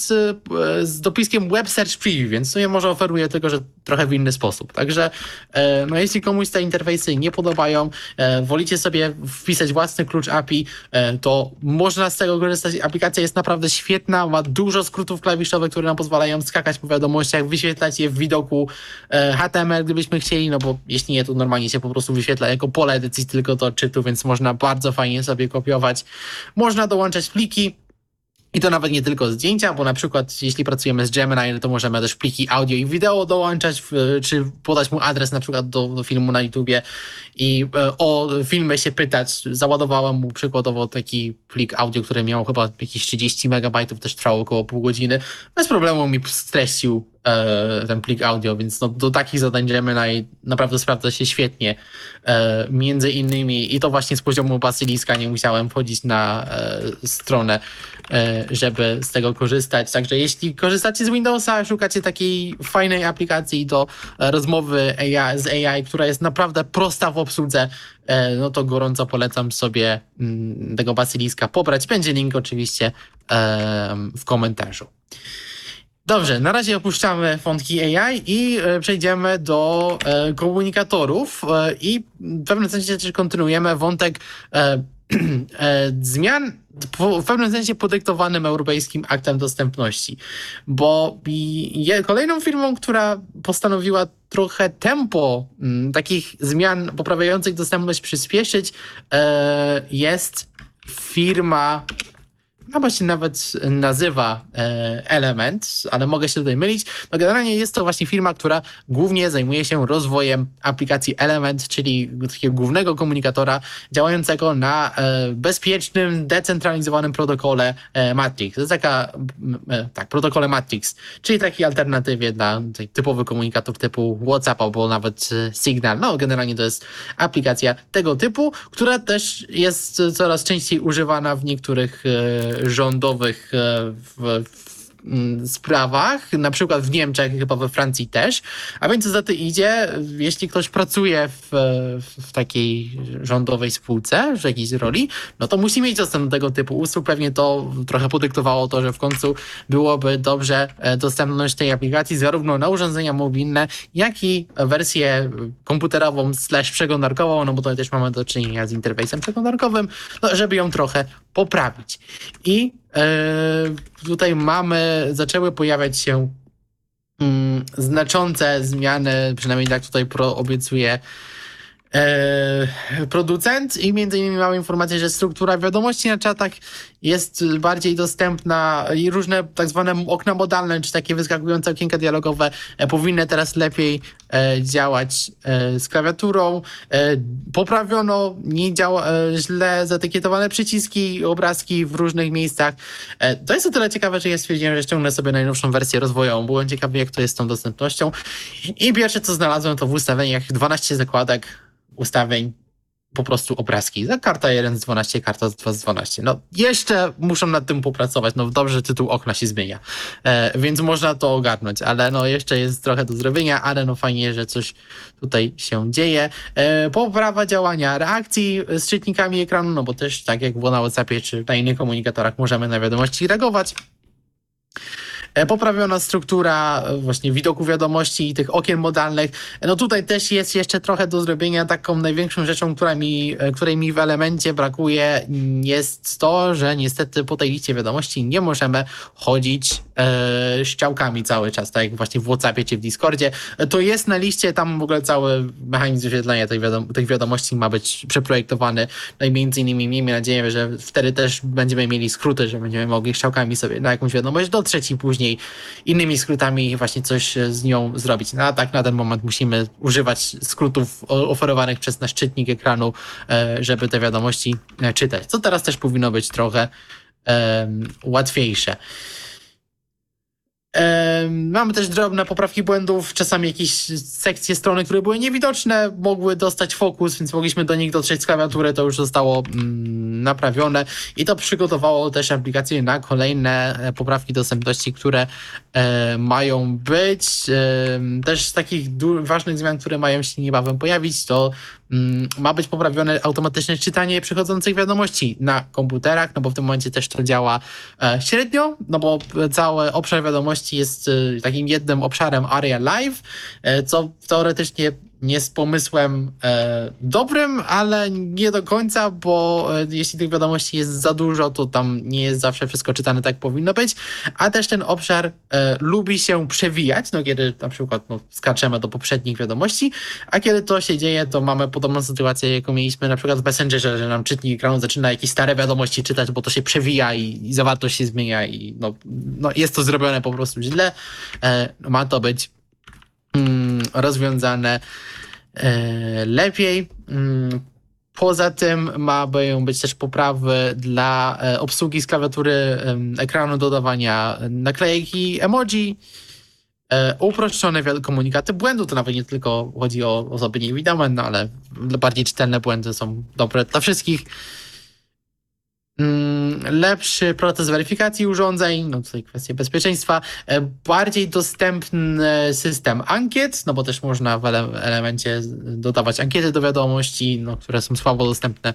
z dopiskiem Web Search Preview, więc sobie może oferuje tylko, że trochę w inny sposób. Także no jeśli komuś te interfejsy nie podobają, wolicie sobie wpisać własny klucz API, to można z tego korzystać. Aplikacja jest naprawdę świetna, ma dużo skrótów klawiszowych, które nam pozwalają skakać po wiadomościach, wyświetlać je w widoku HTML, gdybyśmy chcieli, no bo jeśli nie, to normalnie się po prostu wyświetla jako pole edycji tylko do odczytu, więc można bardzo fajnie sobie kopiować. Można dołączać pliki. I to nawet nie tylko zdjęcia, bo na przykład jeśli pracujemy z Gemini, to możemy też pliki audio i wideo dołączać, czy podać mu adres na przykład do filmu na YouTubie i o filmy się pytać. Załadowałem mu przykładowo taki plik audio, który miał chyba jakieś 30 megabajtów, też trwało około pół godziny. Bez problemu mi streścił ten plik audio, więc no, do takich zadań Gemini naprawdę sprawdza się świetnie. Między innymi i to właśnie z poziomu Basyliska nie musiałem wchodzić na stronę, żeby z tego korzystać. Także jeśli korzystacie z Windowsa, szukacie takiej fajnej aplikacji do rozmowy z AI, która jest naprawdę prosta w obsłudze, no to gorąco polecam sobie tego Basyliska pobrać. Będzie link oczywiście w komentarzu. Dobrze, na razie opuszczamy wątki AI i przejdziemy do komunikatorów i w pewnym sensie też kontynuujemy wątek zmian w pewnym sensie podyktowanym Europejskim Aktem Dostępności, bo kolejną firmą, która postanowiła trochę tempo takich zmian poprawiających dostępność przyspieszyć, jest firma, chyba się nawet nazywa Element, ale mogę się tutaj mylić. No generalnie jest to właśnie firma, która głównie zajmuje się rozwojem aplikacji Element, czyli takiego głównego komunikatora działającego na bezpiecznym, decentralizowanym protokole Matrix. To jest protokole Matrix, czyli takiej alternatywie dla typowych komunikatów typu WhatsApp albo nawet Signal. No generalnie to jest aplikacja tego typu, która też jest coraz częściej używana w niektórych rządowych sprawach, na przykład w Niemczech, chyba we Francji też. A więc co za tym idzie, jeśli ktoś pracuje w takiej rządowej spółce, w jakiejś roli, no to musi mieć dostęp do tego typu usług. Pewnie to trochę podyktowało to, że w końcu byłoby dobrze dostępność tej aplikacji zarówno na urządzenia mobilne, jak i wersję komputerową / przeglądarkową, no bo tutaj też mamy do czynienia z interfejsem przeglądarkowym, no, żeby ją trochę poprawić. I tutaj zaczęły pojawiać się znaczące zmiany, przynajmniej tak tutaj obiecuje producent i między innymi mamy informację, że struktura wiadomości na czatach jest bardziej dostępna i różne tak zwane okna modalne, czy takie wyskakujące okienka dialogowe powinny teraz lepiej działać z klawiaturą. Poprawiono źle zaetykietowane przyciski, obrazki w różnych miejscach. To jest o tyle ciekawe, że ja stwierdziłem, że ściągnę sobie najnowszą wersję rozwojową. Byłem ciekawy, jak to jest z tą dostępnością. I pierwsze, co znalazłem, to w ustawieniach 12 zakładek ustawień, po prostu obrazki. Karta 1 z 12, karta 2 z 12. No jeszcze muszą nad tym popracować. No dobrze, że tytuł okna się zmienia. Więc można to ogarnąć, ale no jeszcze jest trochę do zrobienia, ale no fajnie, że coś tutaj się dzieje. Poprawa działania reakcji z czytnikami ekranu, no bo też tak jak było na WhatsAppie czy na innych komunikatorach możemy na wiadomości reagować. Poprawiona struktura właśnie widoku wiadomości i tych okien modalnych. No tutaj też jest jeszcze trochę do zrobienia. Taką największą rzeczą, której mi w elemencie brakuje, jest to, że niestety po tej liście wiadomości nie możemy chodzić ściałkami cały czas, tak jak właśnie w WhatsAppie czy w Discordzie. To jest na liście, tam w ogóle cały mechanizm wyświetlenia tych wiadomości ma być przeprojektowany. No i między innymi miejmy nadzieję, że wtedy też będziemy mieli skróty, że będziemy mogli ściałkami sobie na jakąś wiadomość dotrzeć i później innymi skrótami właśnie coś z nią zrobić. No a tak na ten moment musimy używać skrótów oferowanych przez nasz czytnik ekranu, żeby te wiadomości czytać. Co teraz też powinno być trochę łatwiejsze. Mamy też drobne poprawki błędów, czasami jakieś sekcje strony, które były niewidoczne, mogły dostać fokus, więc mogliśmy do nich dotrzeć z klawiatury, to już zostało naprawione i to przygotowało też aplikację na kolejne poprawki dostępności, które mają być. Też z takich ważnych zmian, które mają się niebawem pojawić, to ma być poprawione automatyczne czytanie przychodzących wiadomości na komputerach, no bo w tym momencie też to działa średnio, no bo cały obszar wiadomości jest takim jednym obszarem Area Live, co teoretycznie jest pomysłem dobrym, ale nie do końca, bo jeśli tych wiadomości jest za dużo, to tam nie jest zawsze wszystko czytane tak powinno być, a też ten obszar lubi się przewijać, no kiedy na przykład skaczemy do poprzednich wiadomości, a kiedy to się dzieje, to mamy podobną sytuację, jaką mieliśmy na przykład w Messengerze, że nam czytnik ekranu zaczyna jakieś stare wiadomości czytać, bo to się przewija i zawartość się zmienia i no jest to zrobione po prostu źle. Ma to być rozwiązane lepiej. Poza tym mają być też poprawy dla obsługi z klawiatury ekranu, dodawania naklejek i emoji, uproszczone komunikaty błędu. To nawet nie tylko chodzi o osoby niewidome, no ale bardziej czytelne błędy są dobre dla wszystkich. Lepszy proces weryfikacji urządzeń, no tutaj kwestie bezpieczeństwa, bardziej dostępny system ankiet, no bo też można w elemencie dodawać ankiety do wiadomości, no, które są słabo dostępne.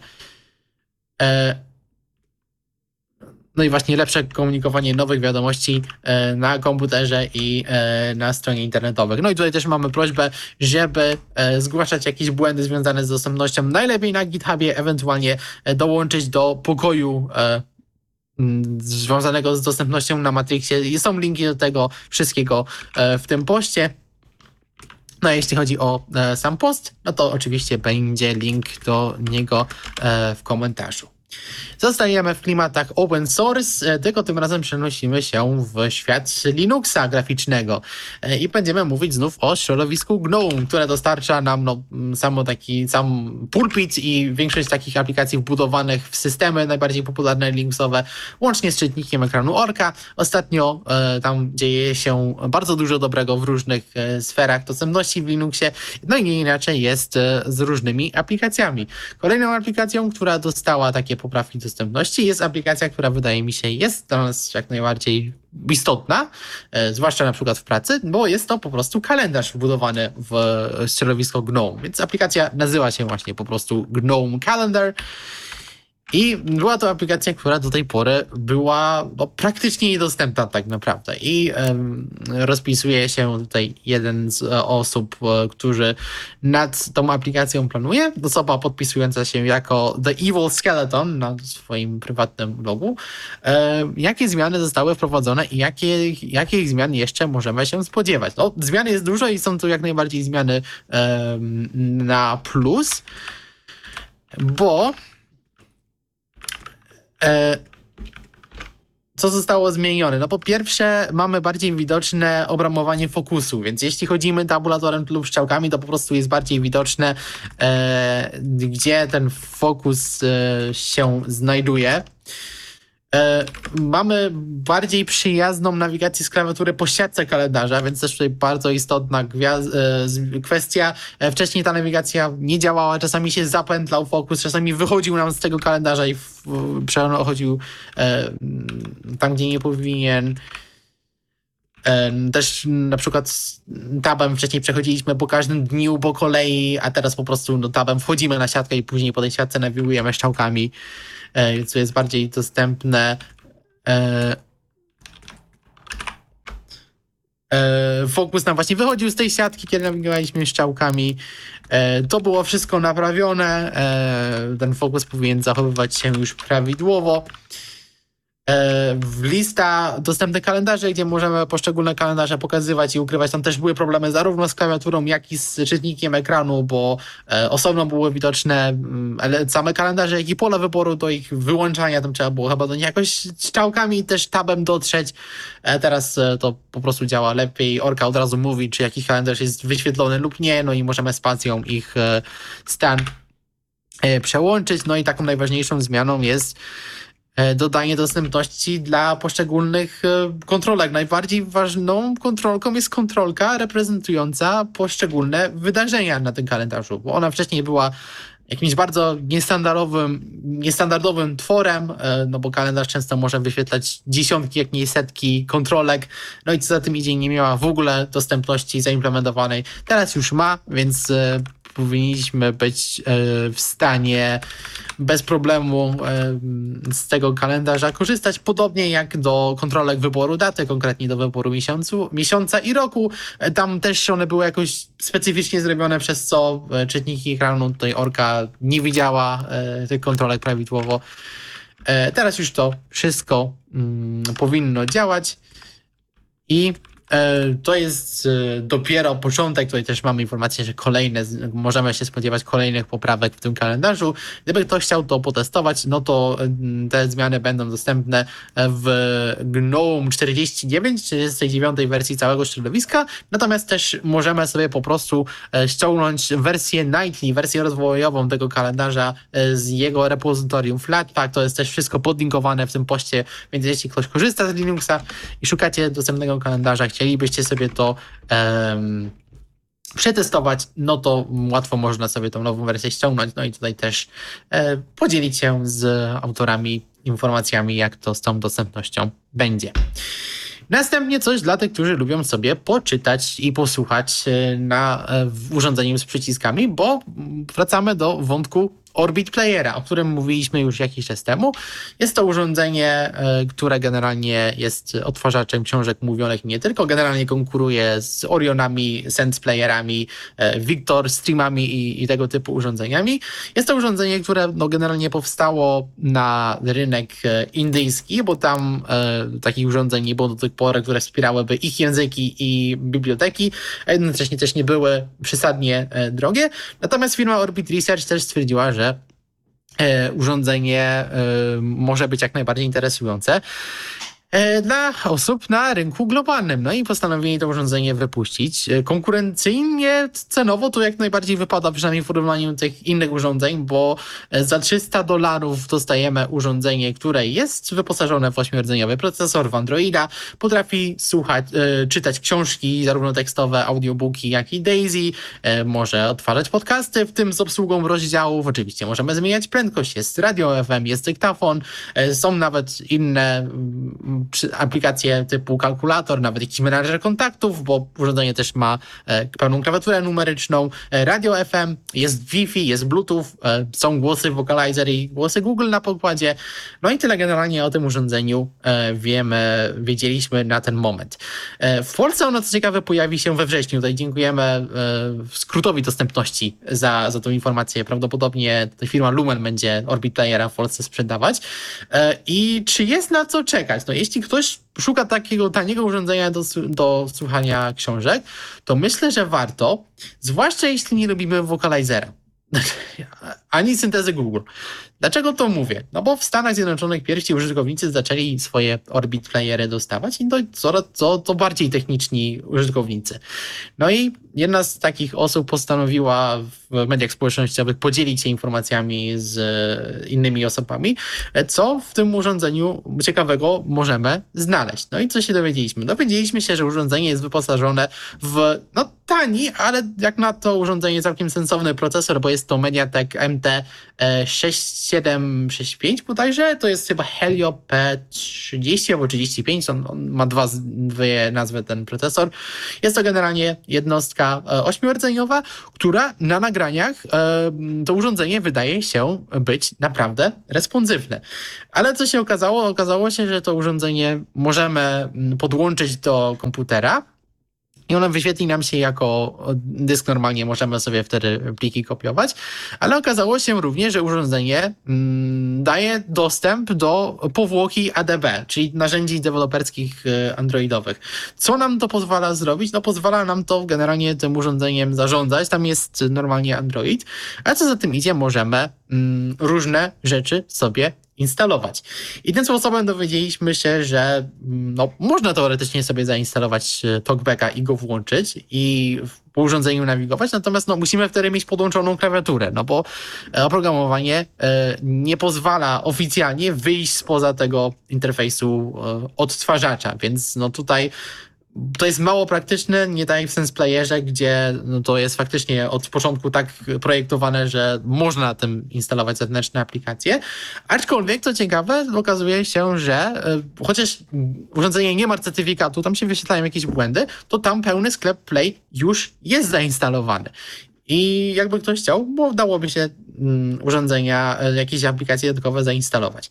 No i właśnie lepsze komunikowanie nowych wiadomości na komputerze i na stronie internetowej. No i tutaj też mamy prośbę, żeby zgłaszać jakieś błędy związane z dostępnością najlepiej na GitHubie, ewentualnie dołączyć do pokoju związanego z dostępnością na Matrixie. Są linki do tego wszystkiego w tym poście. No a jeśli chodzi o sam post, no to oczywiście będzie link do niego w komentarzu. Zostajemy w klimatach open source, tylko tym razem przenosimy się w świat Linuxa graficznego i będziemy mówić znów o środowisku GNOME, które dostarcza nam sam pulpit i większość takich aplikacji wbudowanych w systemy najbardziej popularne Linuxowe, łącznie z czytnikiem ekranu Orca. Ostatnio tam dzieje się bardzo dużo dobrego w różnych sferach dostępności w Linuxie, no i nie inaczej jest z różnymi aplikacjami. Kolejną aplikacją, która dostała takie poprawki dostępności, jest aplikacja, która wydaje mi się jest dla nas jak najbardziej istotna, zwłaszcza na przykład w pracy, bo jest to po prostu kalendarz wbudowany w środowisko GNOME, więc aplikacja nazywa się właśnie po prostu GNOME Calendar I była to aplikacja, która do tej pory była praktycznie niedostępna tak naprawdę. I rozpisuje się tutaj jeden z osób, który nad tą aplikacją planuje. Osoba podpisująca się jako The Evil Skeleton na swoim prywatnym blogu. Jakie zmiany zostały wprowadzone i jakich zmian jeszcze możemy się spodziewać? No, zmian jest dużo i są tu jak najbardziej zmiany na plus, bo co zostało zmienione? No po pierwsze mamy bardziej widoczne obramowanie fokusu, więc jeśli chodzimy tabulatorem lub strzałkami, to po prostu jest bardziej widoczne, gdzie ten fokus się znajduje. Mamy bardziej przyjazną nawigację z klawiatury po siatce kalendarza, więc też tutaj bardzo istotna kwestia. Wcześniej ta nawigacja nie działała, czasami się zapętlał fokus, czasami wychodził nam z tego kalendarza i przechodził tam, gdzie nie powinien. Też na przykład tabem wcześniej przechodziliśmy po każdym dniu po kolei, a teraz po prostu tabem wchodzimy na siatkę i później po tej siatce nawigujemy strzałkami, co jest bardziej dostępne. Fokus nam właśnie wychodził z tej siatki, kiedy nawigowaliśmy strzałkami. To było wszystko naprawione. Ten fokus powinien zachowywać się już prawidłowo. Lista dostępnych kalendarzy, gdzie możemy poszczególne kalendarze pokazywać i ukrywać. Tam też były problemy zarówno z klawiaturą, jak i z czytnikiem ekranu, bo osobno były widoczne same kalendarze, jak i pole wyboru do ich wyłączania. Tam trzeba było chyba do nich jakoś strzałkami też tabem dotrzeć. Teraz to po prostu działa lepiej. Orka od razu mówi, czy jakiś kalendarz jest wyświetlony lub nie, no i możemy spacją ich stan przełączyć. No i taką najważniejszą zmianą jest dodanie dostępności dla poszczególnych kontrolek. Najbardziej ważną kontrolką jest kontrolka reprezentująca poszczególne wydarzenia na tym kalendarzu, bo ona wcześniej była jakimś bardzo niestandardowym tworem, no bo kalendarz często może wyświetlać dziesiątki, jak nie setki kontrolek, no i co za tym idzie, nie miała w ogóle dostępności zaimplementowanej. Teraz już ma, więc powinniśmy być w stanie bez problemu z tego kalendarza korzystać, podobnie jak do kontrolek wyboru daty, konkretnie do wyboru miesiąca i roku. Tam też one były jakoś specyficznie zrobione, przez co czytniki ekranu tutaj Orka nie widziała tych kontrolek prawidłowo. Teraz już to wszystko powinno działać i to jest dopiero początek. Tutaj też mamy informację, że możemy się spodziewać kolejnych poprawek w tym kalendarzu. Gdyby ktoś chciał to potestować, no to te zmiany będą dostępne w GNOME 49 wersji całego środowiska. Natomiast też możemy sobie po prostu ściągnąć wersję Nightly, wersję rozwojową tego kalendarza z jego repozytorium Flatpak. To jest też wszystko podlinkowane w tym poście, więc jeśli ktoś korzysta z Linuxa i szukacie dostępnego kalendarza, chcielibyście sobie to przetestować, no to łatwo można sobie tą nową wersję ściągnąć. No i tutaj też podzielić się z autorami informacjami, jak to z tą dostępnością będzie. Następnie coś dla tych, którzy lubią sobie poczytać i posłuchać w urządzeniu z przyciskami, bo wracamy do wątku Orbit Playera, o którym mówiliśmy już jakiś czas temu. Jest to urządzenie, które generalnie jest odtwarzaczem książek mówionych nie tylko, generalnie konkuruje z Orionami, Sense Playerami, Victor Streamami i tego typu urządzeniami. Jest to urządzenie, które generalnie powstało na rynek indyjski, bo tam takich urządzeń nie było do tej pory, które wspierałyby ich języki i biblioteki, a jednocześnie też nie były przesadnie drogie. Natomiast firma Orbit Research też stwierdziła, że urządzenie może być jak najbardziej interesujące dla osób na rynku globalnym. No i postanowili to urządzenie wypuścić. Konkurencyjnie, cenowo to jak najbardziej wypada, przynajmniej w porównaniu do tych innych urządzeń, bo za $300 dostajemy urządzenie, które jest wyposażone w 8-rdzeniowy procesor, w Androida, potrafi czytać książki, zarówno tekstowe, audiobooki, jak i Daisy, może odtwarzać podcasty, w tym z obsługą rozdziałów. Oczywiście możemy zmieniać prędkość, jest radio FM, jest dyktafon, są nawet inne aplikacje typu kalkulator, nawet jakiś menadżer kontaktów, bo urządzenie też ma pełną klawiaturę numeryczną, radio FM, jest Wi-Fi, jest Bluetooth, są głosy Vocalizer i głosy Google na pokładzie. No i tyle generalnie o tym urządzeniu wiedzieliśmy na ten moment. W Polsce ono, co ciekawe, pojawi się we wrześniu. Tutaj dziękujemy skrótowi dostępności za tą informację. Prawdopodobnie ta firma Lumen będzie Orbit Playera w Polsce sprzedawać. I czy jest na co czekać? No, jeśli ktoś szuka takiego taniego urządzenia do słuchania książek, to myślę, że warto, zwłaszcza jeśli nie lubimy Vocalizera ani syntezy Google. Dlaczego to mówię? No bo w Stanach Zjednoczonych pierwsi użytkownicy zaczęli swoje Orbit Playery dostawać i to bardziej techniczni użytkownicy. No i jedna z takich osób postanowiła w mediach społecznościowych podzielić się informacjami z innymi osobami, co w tym urządzeniu ciekawego możemy znaleźć. No i co się dowiedzieliśmy? Dowiedzieliśmy się, że urządzenie jest wyposażone w tani, ale jak na to urządzenie całkiem sensowny procesor, bo jest to MediaTek MT6765 bodajże, to jest chyba Helio P30 albo 35, on ma dwie nazwy ten procesor. Jest to generalnie jednostka 8-rdzeniowa, która na nagraniach to urządzenie wydaje się być naprawdę responsywne. Ale co się okazało? Okazało się, że to urządzenie możemy podłączyć do komputera i ono wyświetli nam się jako dysk normalnie, możemy sobie wtedy pliki kopiować, ale okazało się również, że urządzenie daje dostęp do powłoki ADB, czyli narzędzi deweloperskich androidowych. Co nam to pozwala zrobić? No pozwala nam to generalnie tym urządzeniem zarządzać, tam jest normalnie Android, a co za tym idzie, możemy różne rzeczy sobie instalować. I tym sposobem dowiedzieliśmy się, że można teoretycznie sobie zainstalować TalkBacka i go włączyć i po urządzeniu nawigować, natomiast musimy wtedy mieć podłączoną klawiaturę, bo oprogramowanie nie pozwala oficjalnie wyjść spoza tego interfejsu odtwarzacza, więc tutaj to jest mało praktyczne, nie tak jak w SensePlayerze, gdzie to jest faktycznie od początku tak projektowane, że można tym instalować zewnętrzne aplikacje. Aczkolwiek, co ciekawe, okazuje się, że chociaż urządzenie nie ma certyfikatu, tam się wyświetlają jakieś błędy, to tam pełny sklep Play już jest zainstalowany. I jakby ktoś chciał, dałoby się urządzenia, jakieś aplikacje dodatkowe zainstalować.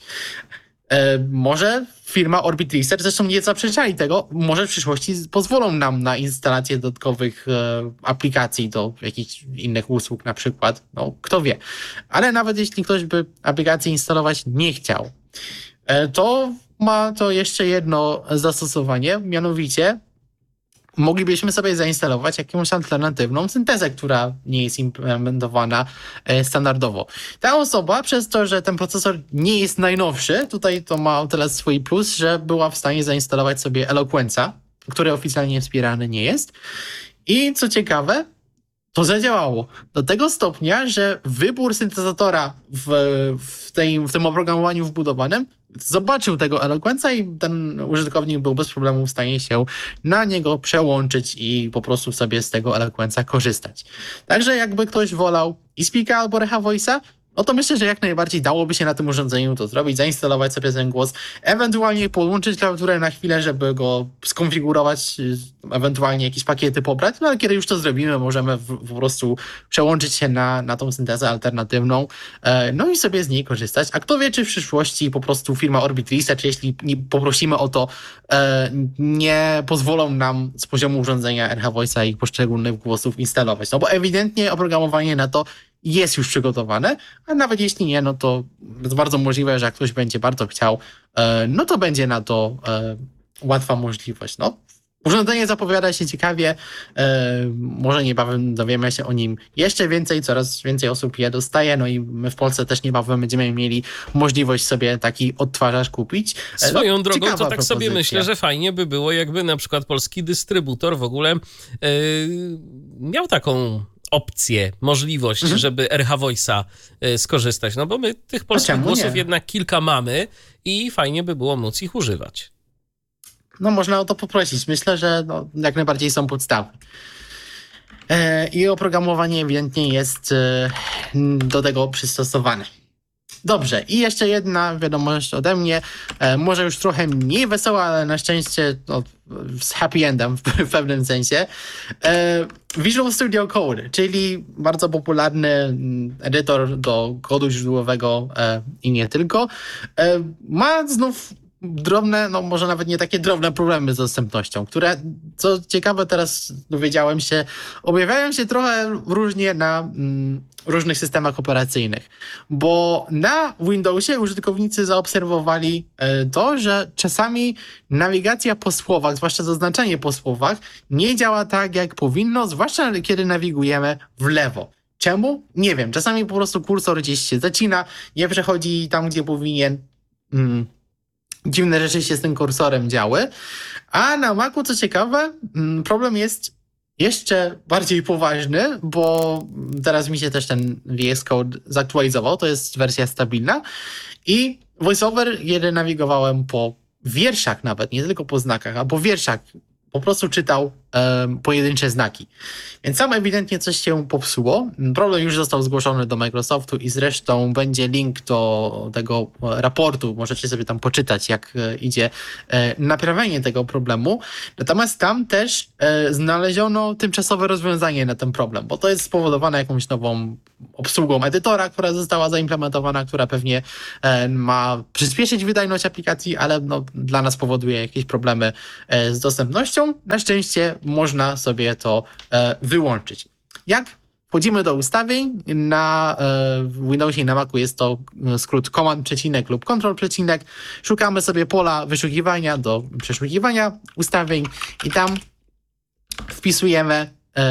Może firma Orbit Research, zresztą nie zaprzeczali tego, może w przyszłości pozwolą nam na instalację dodatkowych aplikacji do jakichś innych usług na przykład, kto wie. Ale nawet jeśli ktoś by aplikację instalować nie chciał, to ma to jeszcze jedno zastosowanie, mianowicie moglibyśmy sobie zainstalować jakąś alternatywną syntezę, która nie jest implementowana standardowo. Ta osoba, przez to, że ten procesor nie jest najnowszy, tutaj to ma o tyle swój plus, że była w stanie zainstalować sobie Eloquence'a, który oficjalnie wspierany nie jest. I co ciekawe, to zadziałało. Do tego stopnia, że wybór syntezatora w tym oprogramowaniu wbudowanym zobaczył tego Eloquence'a i ten użytkownik był bez problemu w stanie się na niego przełączyć i po prostu sobie z tego Eloquence'a korzystać. Także jakby ktoś wolał iSpeaka albo Reha Voice'a, to myślę, że jak najbardziej dałoby się na tym urządzeniu to zrobić, zainstalować sobie ten głos, ewentualnie podłączyć klawiaturę na chwilę, żeby go skonfigurować, ewentualnie jakieś pakiety pobrać, ale kiedy już to zrobimy, możemy po prostu przełączyć się na tą syntezę alternatywną, i sobie z niej korzystać. A kto wie, czy w przyszłości po prostu firma Orbit Research, jeśli poprosimy o to, nie pozwolą nam z poziomu urządzenia RH Voice'a i poszczególnych głosów instalować. Bo ewidentnie oprogramowanie na to jest już przygotowane, a nawet jeśli nie, to jest bardzo możliwe, że jak ktoś będzie bardzo chciał, to będzie na to łatwa możliwość. Urządzenie zapowiada się ciekawie, może niebawem dowiemy się o nim jeszcze więcej, coraz więcej osób je dostaje, i my w Polsce też niebawem będziemy mieli możliwość sobie taki odtwarzacz kupić. Swoją drogą, to tak propozycja. sobie myślę, że fajnie by było, jakby na przykład polski dystrybutor w ogóle miał taką opcję, możliwość, żeby RH Voice'a skorzystać, bo my tych polskich głosów jednak kilka mamy i fajnie by było móc ich używać. Można o to poprosić. Myślę, że jak najbardziej są podstawy. I oprogramowanie ewidentnie jest do tego przystosowane. Dobrze, i jeszcze jedna wiadomość ode mnie, może już trochę mniej wesoła, ale na szczęście z happy endem w pewnym sensie. Visual Studio Code, czyli bardzo popularny edytor do kodu źródłowego i nie tylko, ma znów drobne, no może nawet nie takie drobne problemy z dostępnością, które, co ciekawe, teraz dowiedziałem się, objawiają się trochę różnie na różnych systemach operacyjnych, bo na Windowsie użytkownicy zaobserwowali to, że czasami nawigacja po słowach, zwłaszcza zaznaczenie po słowach, nie działa tak, jak powinno, zwłaszcza kiedy nawigujemy w lewo. Czemu? Nie wiem. Czasami po prostu kursor gdzieś się zacina, nie przechodzi tam, gdzie powinien. Dziwne rzeczy się z tym kursorem działy. A na Macu, co ciekawe, problem jest jeszcze bardziej poważny, bo teraz mi się też ten VS Code zaktualizował, to jest wersja stabilna i VoiceOver, kiedy nawigowałem po wierszach nawet, nie tylko po znakach, a po wierszach, po prostu czytał pojedyncze znaki. Więc tam ewidentnie coś się popsuło. Problem już został zgłoszony do Microsoftu i zresztą będzie link do tego raportu. Możecie sobie tam poczytać, jak idzie naprawienie tego problemu. Natomiast tam też znaleziono tymczasowe rozwiązanie na ten problem, bo to jest spowodowane jakąś nową obsługą edytora, która została zaimplementowana, która pewnie ma przyspieszyć wydajność aplikacji, ale no, dla nas powoduje jakieś problemy z dostępnością. Na szczęście można sobie to wyłączyć. Jak wchodzimy do ustawień, na Windowsie i na Macu jest to skrót command przecinek lub control przecinek. Szukamy sobie pola wyszukiwania do przeszukiwania ustawień i tam wpisujemy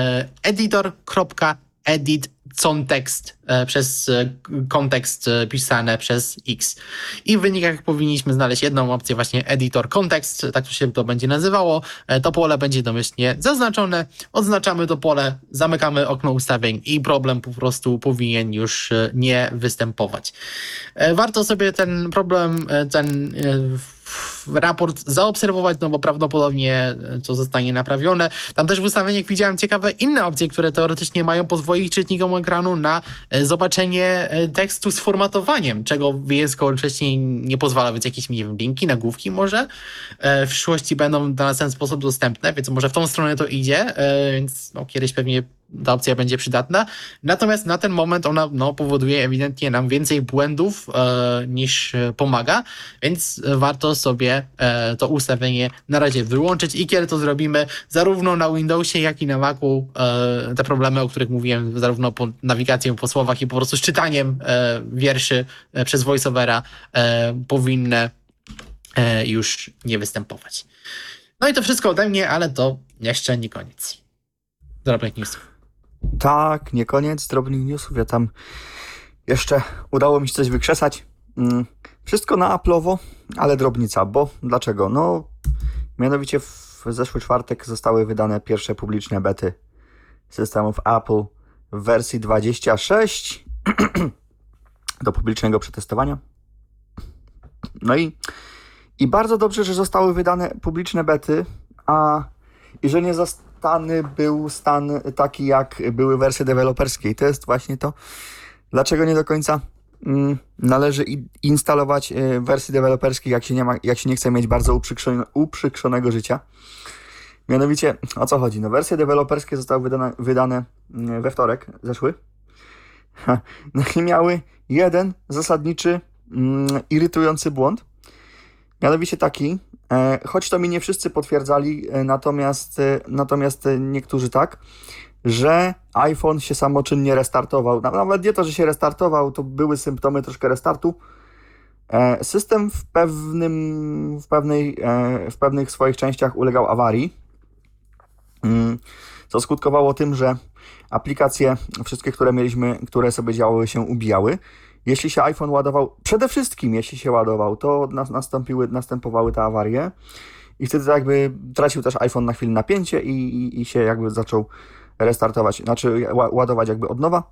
editor.edit context przez kontekst pisane przez X. I w wynikach powinniśmy znaleźć jedną opcję, właśnie editor context, tak to się to będzie nazywało. To pole będzie domyślnie zaznaczone. Odznaczamy to pole, zamykamy okno ustawień i problem po prostu powinien już nie występować. Warto sobie ten problem, ten raport zaobserwować, no bo prawdopodobnie to zostanie naprawione. Tam też w ustawieniach widziałem ciekawe inne opcje, które teoretycznie mają pozwolić czytnikom ekranu na zobaczenie tekstu z formatowaniem, czego VS Code wcześniej nie pozwala, więc jakieś, nie wiem, linki, nagłówki może w przyszłości będą na ten sposób dostępne, więc może w tą stronę to idzie, więc no, kiedyś pewnie ta opcja będzie przydatna. Natomiast na ten moment ona powoduje ewidentnie nam więcej błędów niż pomaga, więc warto sobie to ustawienie na razie wyłączyć i kiedy to zrobimy, zarówno na Windowsie, jak i na Macu te problemy, o których mówiłem, zarówno po nawigacją po słowach i po prostu z czytaniem wierszy przez VoiceOvera powinny już nie występować. No i to wszystko ode mnie, ale to jeszcze nie koniec. Drobnych newsów. Tak, nie koniec drobnych newsów. Ja tam jeszcze udało mi się coś wykrzesać. Wszystko na Apple'owo, ale drobnica. Bo dlaczego? No, mianowicie w zeszły czwartek zostały wydane pierwsze publiczne bety systemów Apple w wersji 26 do publicznego przetestowania. No i bardzo dobrze, że zostały wydane publiczne bety, i że nie był stan taki, jak były wersje deweloperskie. I to jest właśnie to, dlaczego nie do końca należy instalować wersji deweloperskich, jak się nie chce mieć bardzo uprzykrzonego życia. Mianowicie, o co chodzi? No, wersje deweloperskie zostały wydane we wtorek, zeszły. No i miały jeden zasadniczy, irytujący błąd. Mianowicie taki, choć to mi nie wszyscy potwierdzali, natomiast niektórzy tak, że iPhone się samoczynnie restartował. Nawet nie to, że się restartował, to były symptomy troszkę restartu. System w pewnych swoich częściach ulegał awarii, co skutkowało tym, że aplikacje, wszystkie, które mieliśmy, które sobie działały, się ubijały. Jeśli się iPhone ładował, przede wszystkim jeśli się ładował, to następowały te awarie i wtedy jakby tracił też iPhone na chwilę napięcie i się jakby zaczął restartować, znaczy ładować jakby od nowa.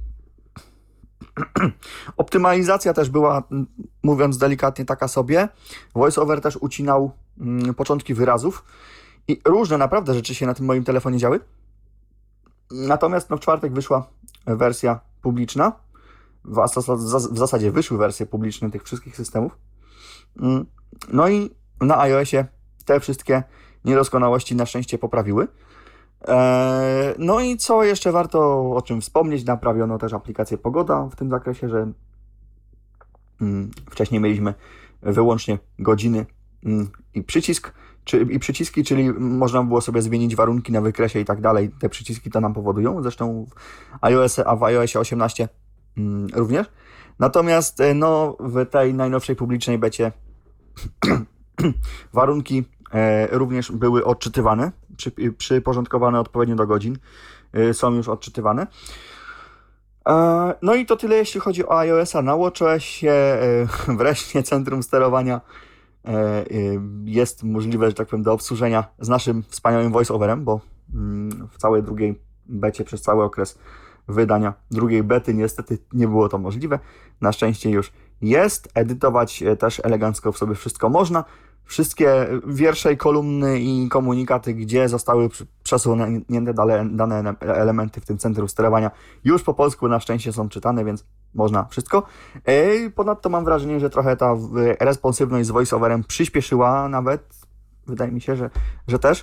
Optymalizacja też była, mówiąc delikatnie, taka sobie. VoiceOver też ucinał początki wyrazów i różne naprawdę rzeczy się na tym moim telefonie działy. Natomiast w czwartek wyszła wersja publiczna w zasadzie wyszły wersje publiczne tych wszystkich systemów. No i na iOSie te wszystkie niedoskonałości na szczęście poprawiły. No i co jeszcze warto o czym wspomnieć, naprawiono też aplikację Pogoda w tym zakresie, że wcześniej mieliśmy wyłącznie godziny i przyciski, czyli można było sobie zmienić warunki na wykresie i tak dalej. Te przyciski to nam powodują, zresztą w iOSie 18 również. Natomiast no, w tej najnowszej publicznej becie warunki również były odczytywane, przyporządkowane odpowiednio do godzin, są już odczytywane. No i to tyle, jeśli chodzi o iOS-a. Na WatchOSie wreszcie centrum sterowania jest możliwe, że tak powiem, do obsłużenia z naszym wspaniałym voice-overem, bo w całej drugiej becie, przez cały okres wydania drugiej bety niestety nie było to możliwe. Na szczęście już jest. Edytować też elegancko w sobie wszystko można. Wszystkie wiersze i kolumny i komunikaty, gdzie zostały przesunięte dane elementy w tym centrum sterowania, już po polsku na szczęście są czytane, więc można wszystko. Ponadto mam wrażenie, że trochę ta responsywność z voiceoverem przyspieszyła nawet. Wydaje mi się, że też.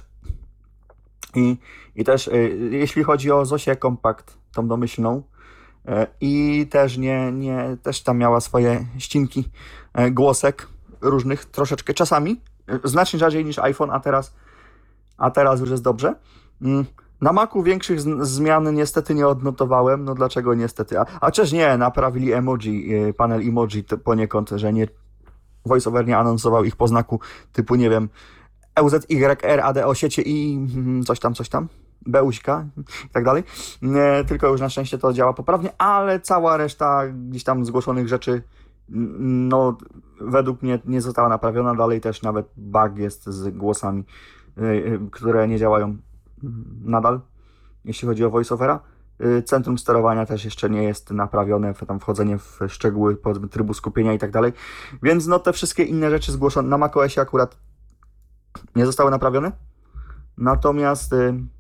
I też jeśli chodzi o Zosię Compact, tą domyślną, i też też tam miała swoje ścinki głosek różnych troszeczkę czasami, znacznie rzadziej niż iPhone, a teraz już jest dobrze. Na Macu większych zmian niestety nie odnotowałem, no dlaczego niestety, a też nie, naprawili emoji, panel emoji poniekąd, że nie, VoiceOver nie anonsował ich po znaku typu, nie wiem, EUZYR, AD osiecie i coś tam, Beuśka i tak dalej, tylko już na szczęście to działa poprawnie, ale cała reszta gdzieś tam zgłoszonych rzeczy, no według mnie nie została naprawiona. Dalej też nawet bug jest z głosami, które nie działają nadal, jeśli chodzi o voiceovera. Centrum sterowania też jeszcze nie jest naprawione, tam wchodzenie w szczegóły, powiedzmy, trybu skupienia i tak dalej, więc no te wszystkie inne rzeczy zgłoszone na macOSie akurat nie zostały naprawione. Natomiast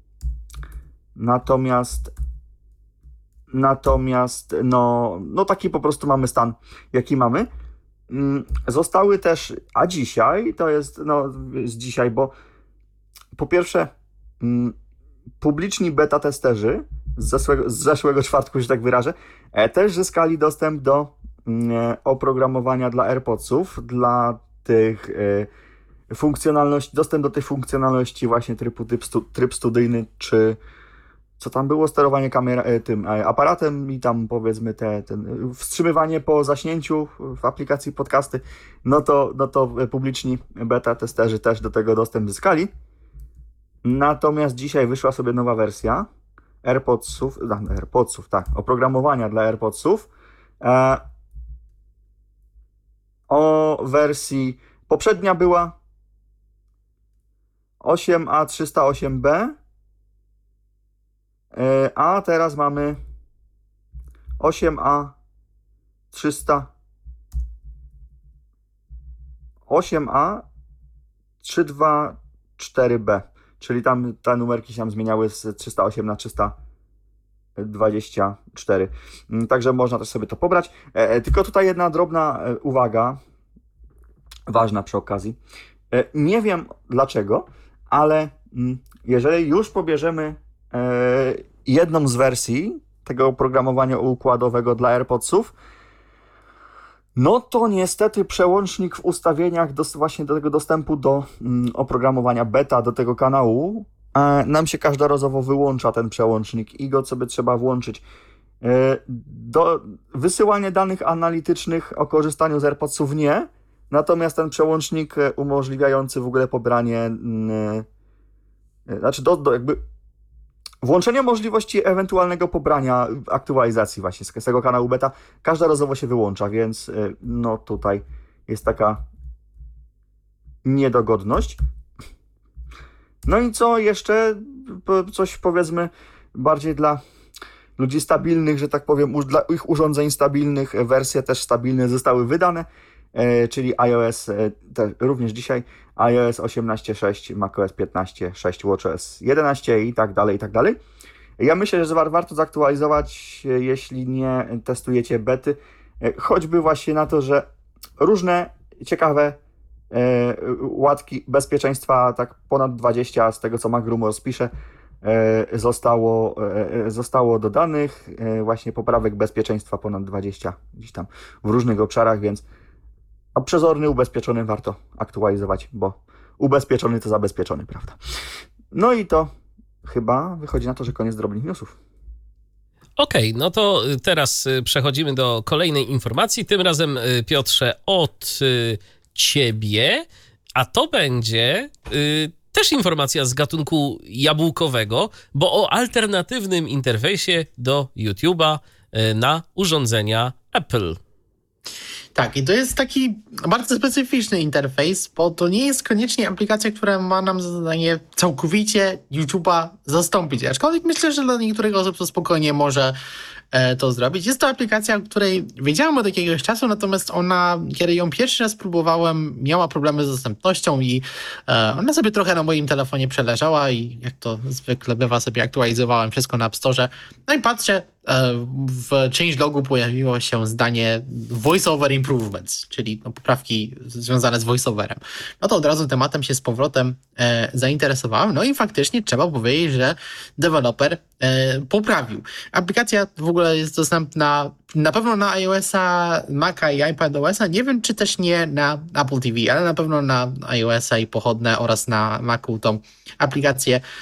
no taki po prostu mamy stan, jaki mamy. Zostały też, a dzisiaj, to jest, no z dzisiaj, bo po pierwsze publiczni beta testerzy z zeszłego czwartku, że tak wyrażę, też zyskali dostęp do oprogramowania dla AirPodsów, dla tych funkcjonalności, dostęp do tych funkcjonalności właśnie tryb studyjny, czy co tam było, sterowanie tym aparatem i tam powiedzmy wstrzymywanie po zaśnięciu w aplikacji podcasty, no to publiczni beta testerzy też do tego dostęp zyskali. Natomiast dzisiaj wyszła sobie nowa wersja AirPodsów, tak, oprogramowania dla AirPodsów o wersji, poprzednia była 8A308B, a teraz mamy 8A324B, czyli tam te numerki się zmieniały z 308 na 324. Także można też sobie to pobrać. Tylko tutaj jedna drobna uwaga, ważna przy okazji. Nie wiem dlaczego, ale jeżeli już pobierzemy jedną z wersji tego oprogramowania układowego dla AirPodsów, no to niestety przełącznik w ustawieniach właśnie do tego dostępu do oprogramowania beta, do tego kanału, nam się każdorazowo wyłącza ten przełącznik i go sobie trzeba włączyć. Do wysyłania danych analitycznych o korzystaniu z AirPodsów nie, natomiast ten przełącznik umożliwiający w ogóle pobranie, znaczy jakby włączenie możliwości ewentualnego pobrania aktualizacji właśnie z tego kanału beta każdorazowo się wyłącza, więc no tutaj jest taka niedogodność. No i co jeszcze? Coś powiedzmy bardziej dla ludzi stabilnych, że tak powiem, dla ich urządzeń stabilnych, wersje też stabilne zostały wydane, czyli iOS, również dzisiaj iOS 18.6, macOS 15.6, watchOS 11 i tak dalej, i tak dalej. Ja myślę, że warto zaktualizować, jeśli nie testujecie bety, choćby właśnie na to, że różne ciekawe łatki bezpieczeństwa, tak ponad 20 z tego, co MacRumors pisze, zostało dodanych, właśnie poprawek bezpieczeństwa ponad 20 gdzieś tam w różnych obszarach, więc przezorny, ubezpieczony warto aktualizować, bo ubezpieczony to zabezpieczony, prawda? No i to chyba wychodzi na to, że koniec drobnych newsów. Okej, no to teraz przechodzimy do kolejnej informacji, tym razem, Piotrze, od ciebie, a to będzie też informacja z gatunku jabłkowego, bo o alternatywnym interfejsie do YouTube'a na urządzenia Apple. Tak, i to jest taki bardzo specyficzny interfejs, bo to nie jest koniecznie aplikacja, która ma nam za zadanie całkowicie YouTube'a zastąpić. Aczkolwiek myślę, że dla niektórych osób to spokojnie może to zrobić. Jest to aplikacja, o której wiedziałem od jakiegoś czasu, natomiast ona, kiedy ją pierwszy raz próbowałem, miała problemy z dostępnością i ona sobie trochę na moim telefonie przeleżała i jak to zwykle bywa, sobie aktualizowałem wszystko na App Store. No i patrzę, w changelogu pojawiło się zdanie voiceover improvements, czyli poprawki związane z voiceoverem. No to od razu tematem się z powrotem zainteresowałem. No i faktycznie trzeba powiedzieć, że deweloper poprawił. Aplikacja w ogóle jest dostępna na pewno na iOS-a, Maca i iPadOS-a. Nie wiem, czy też nie na Apple TV, ale na pewno na iOS-a i pochodne oraz na Macu tą aplikację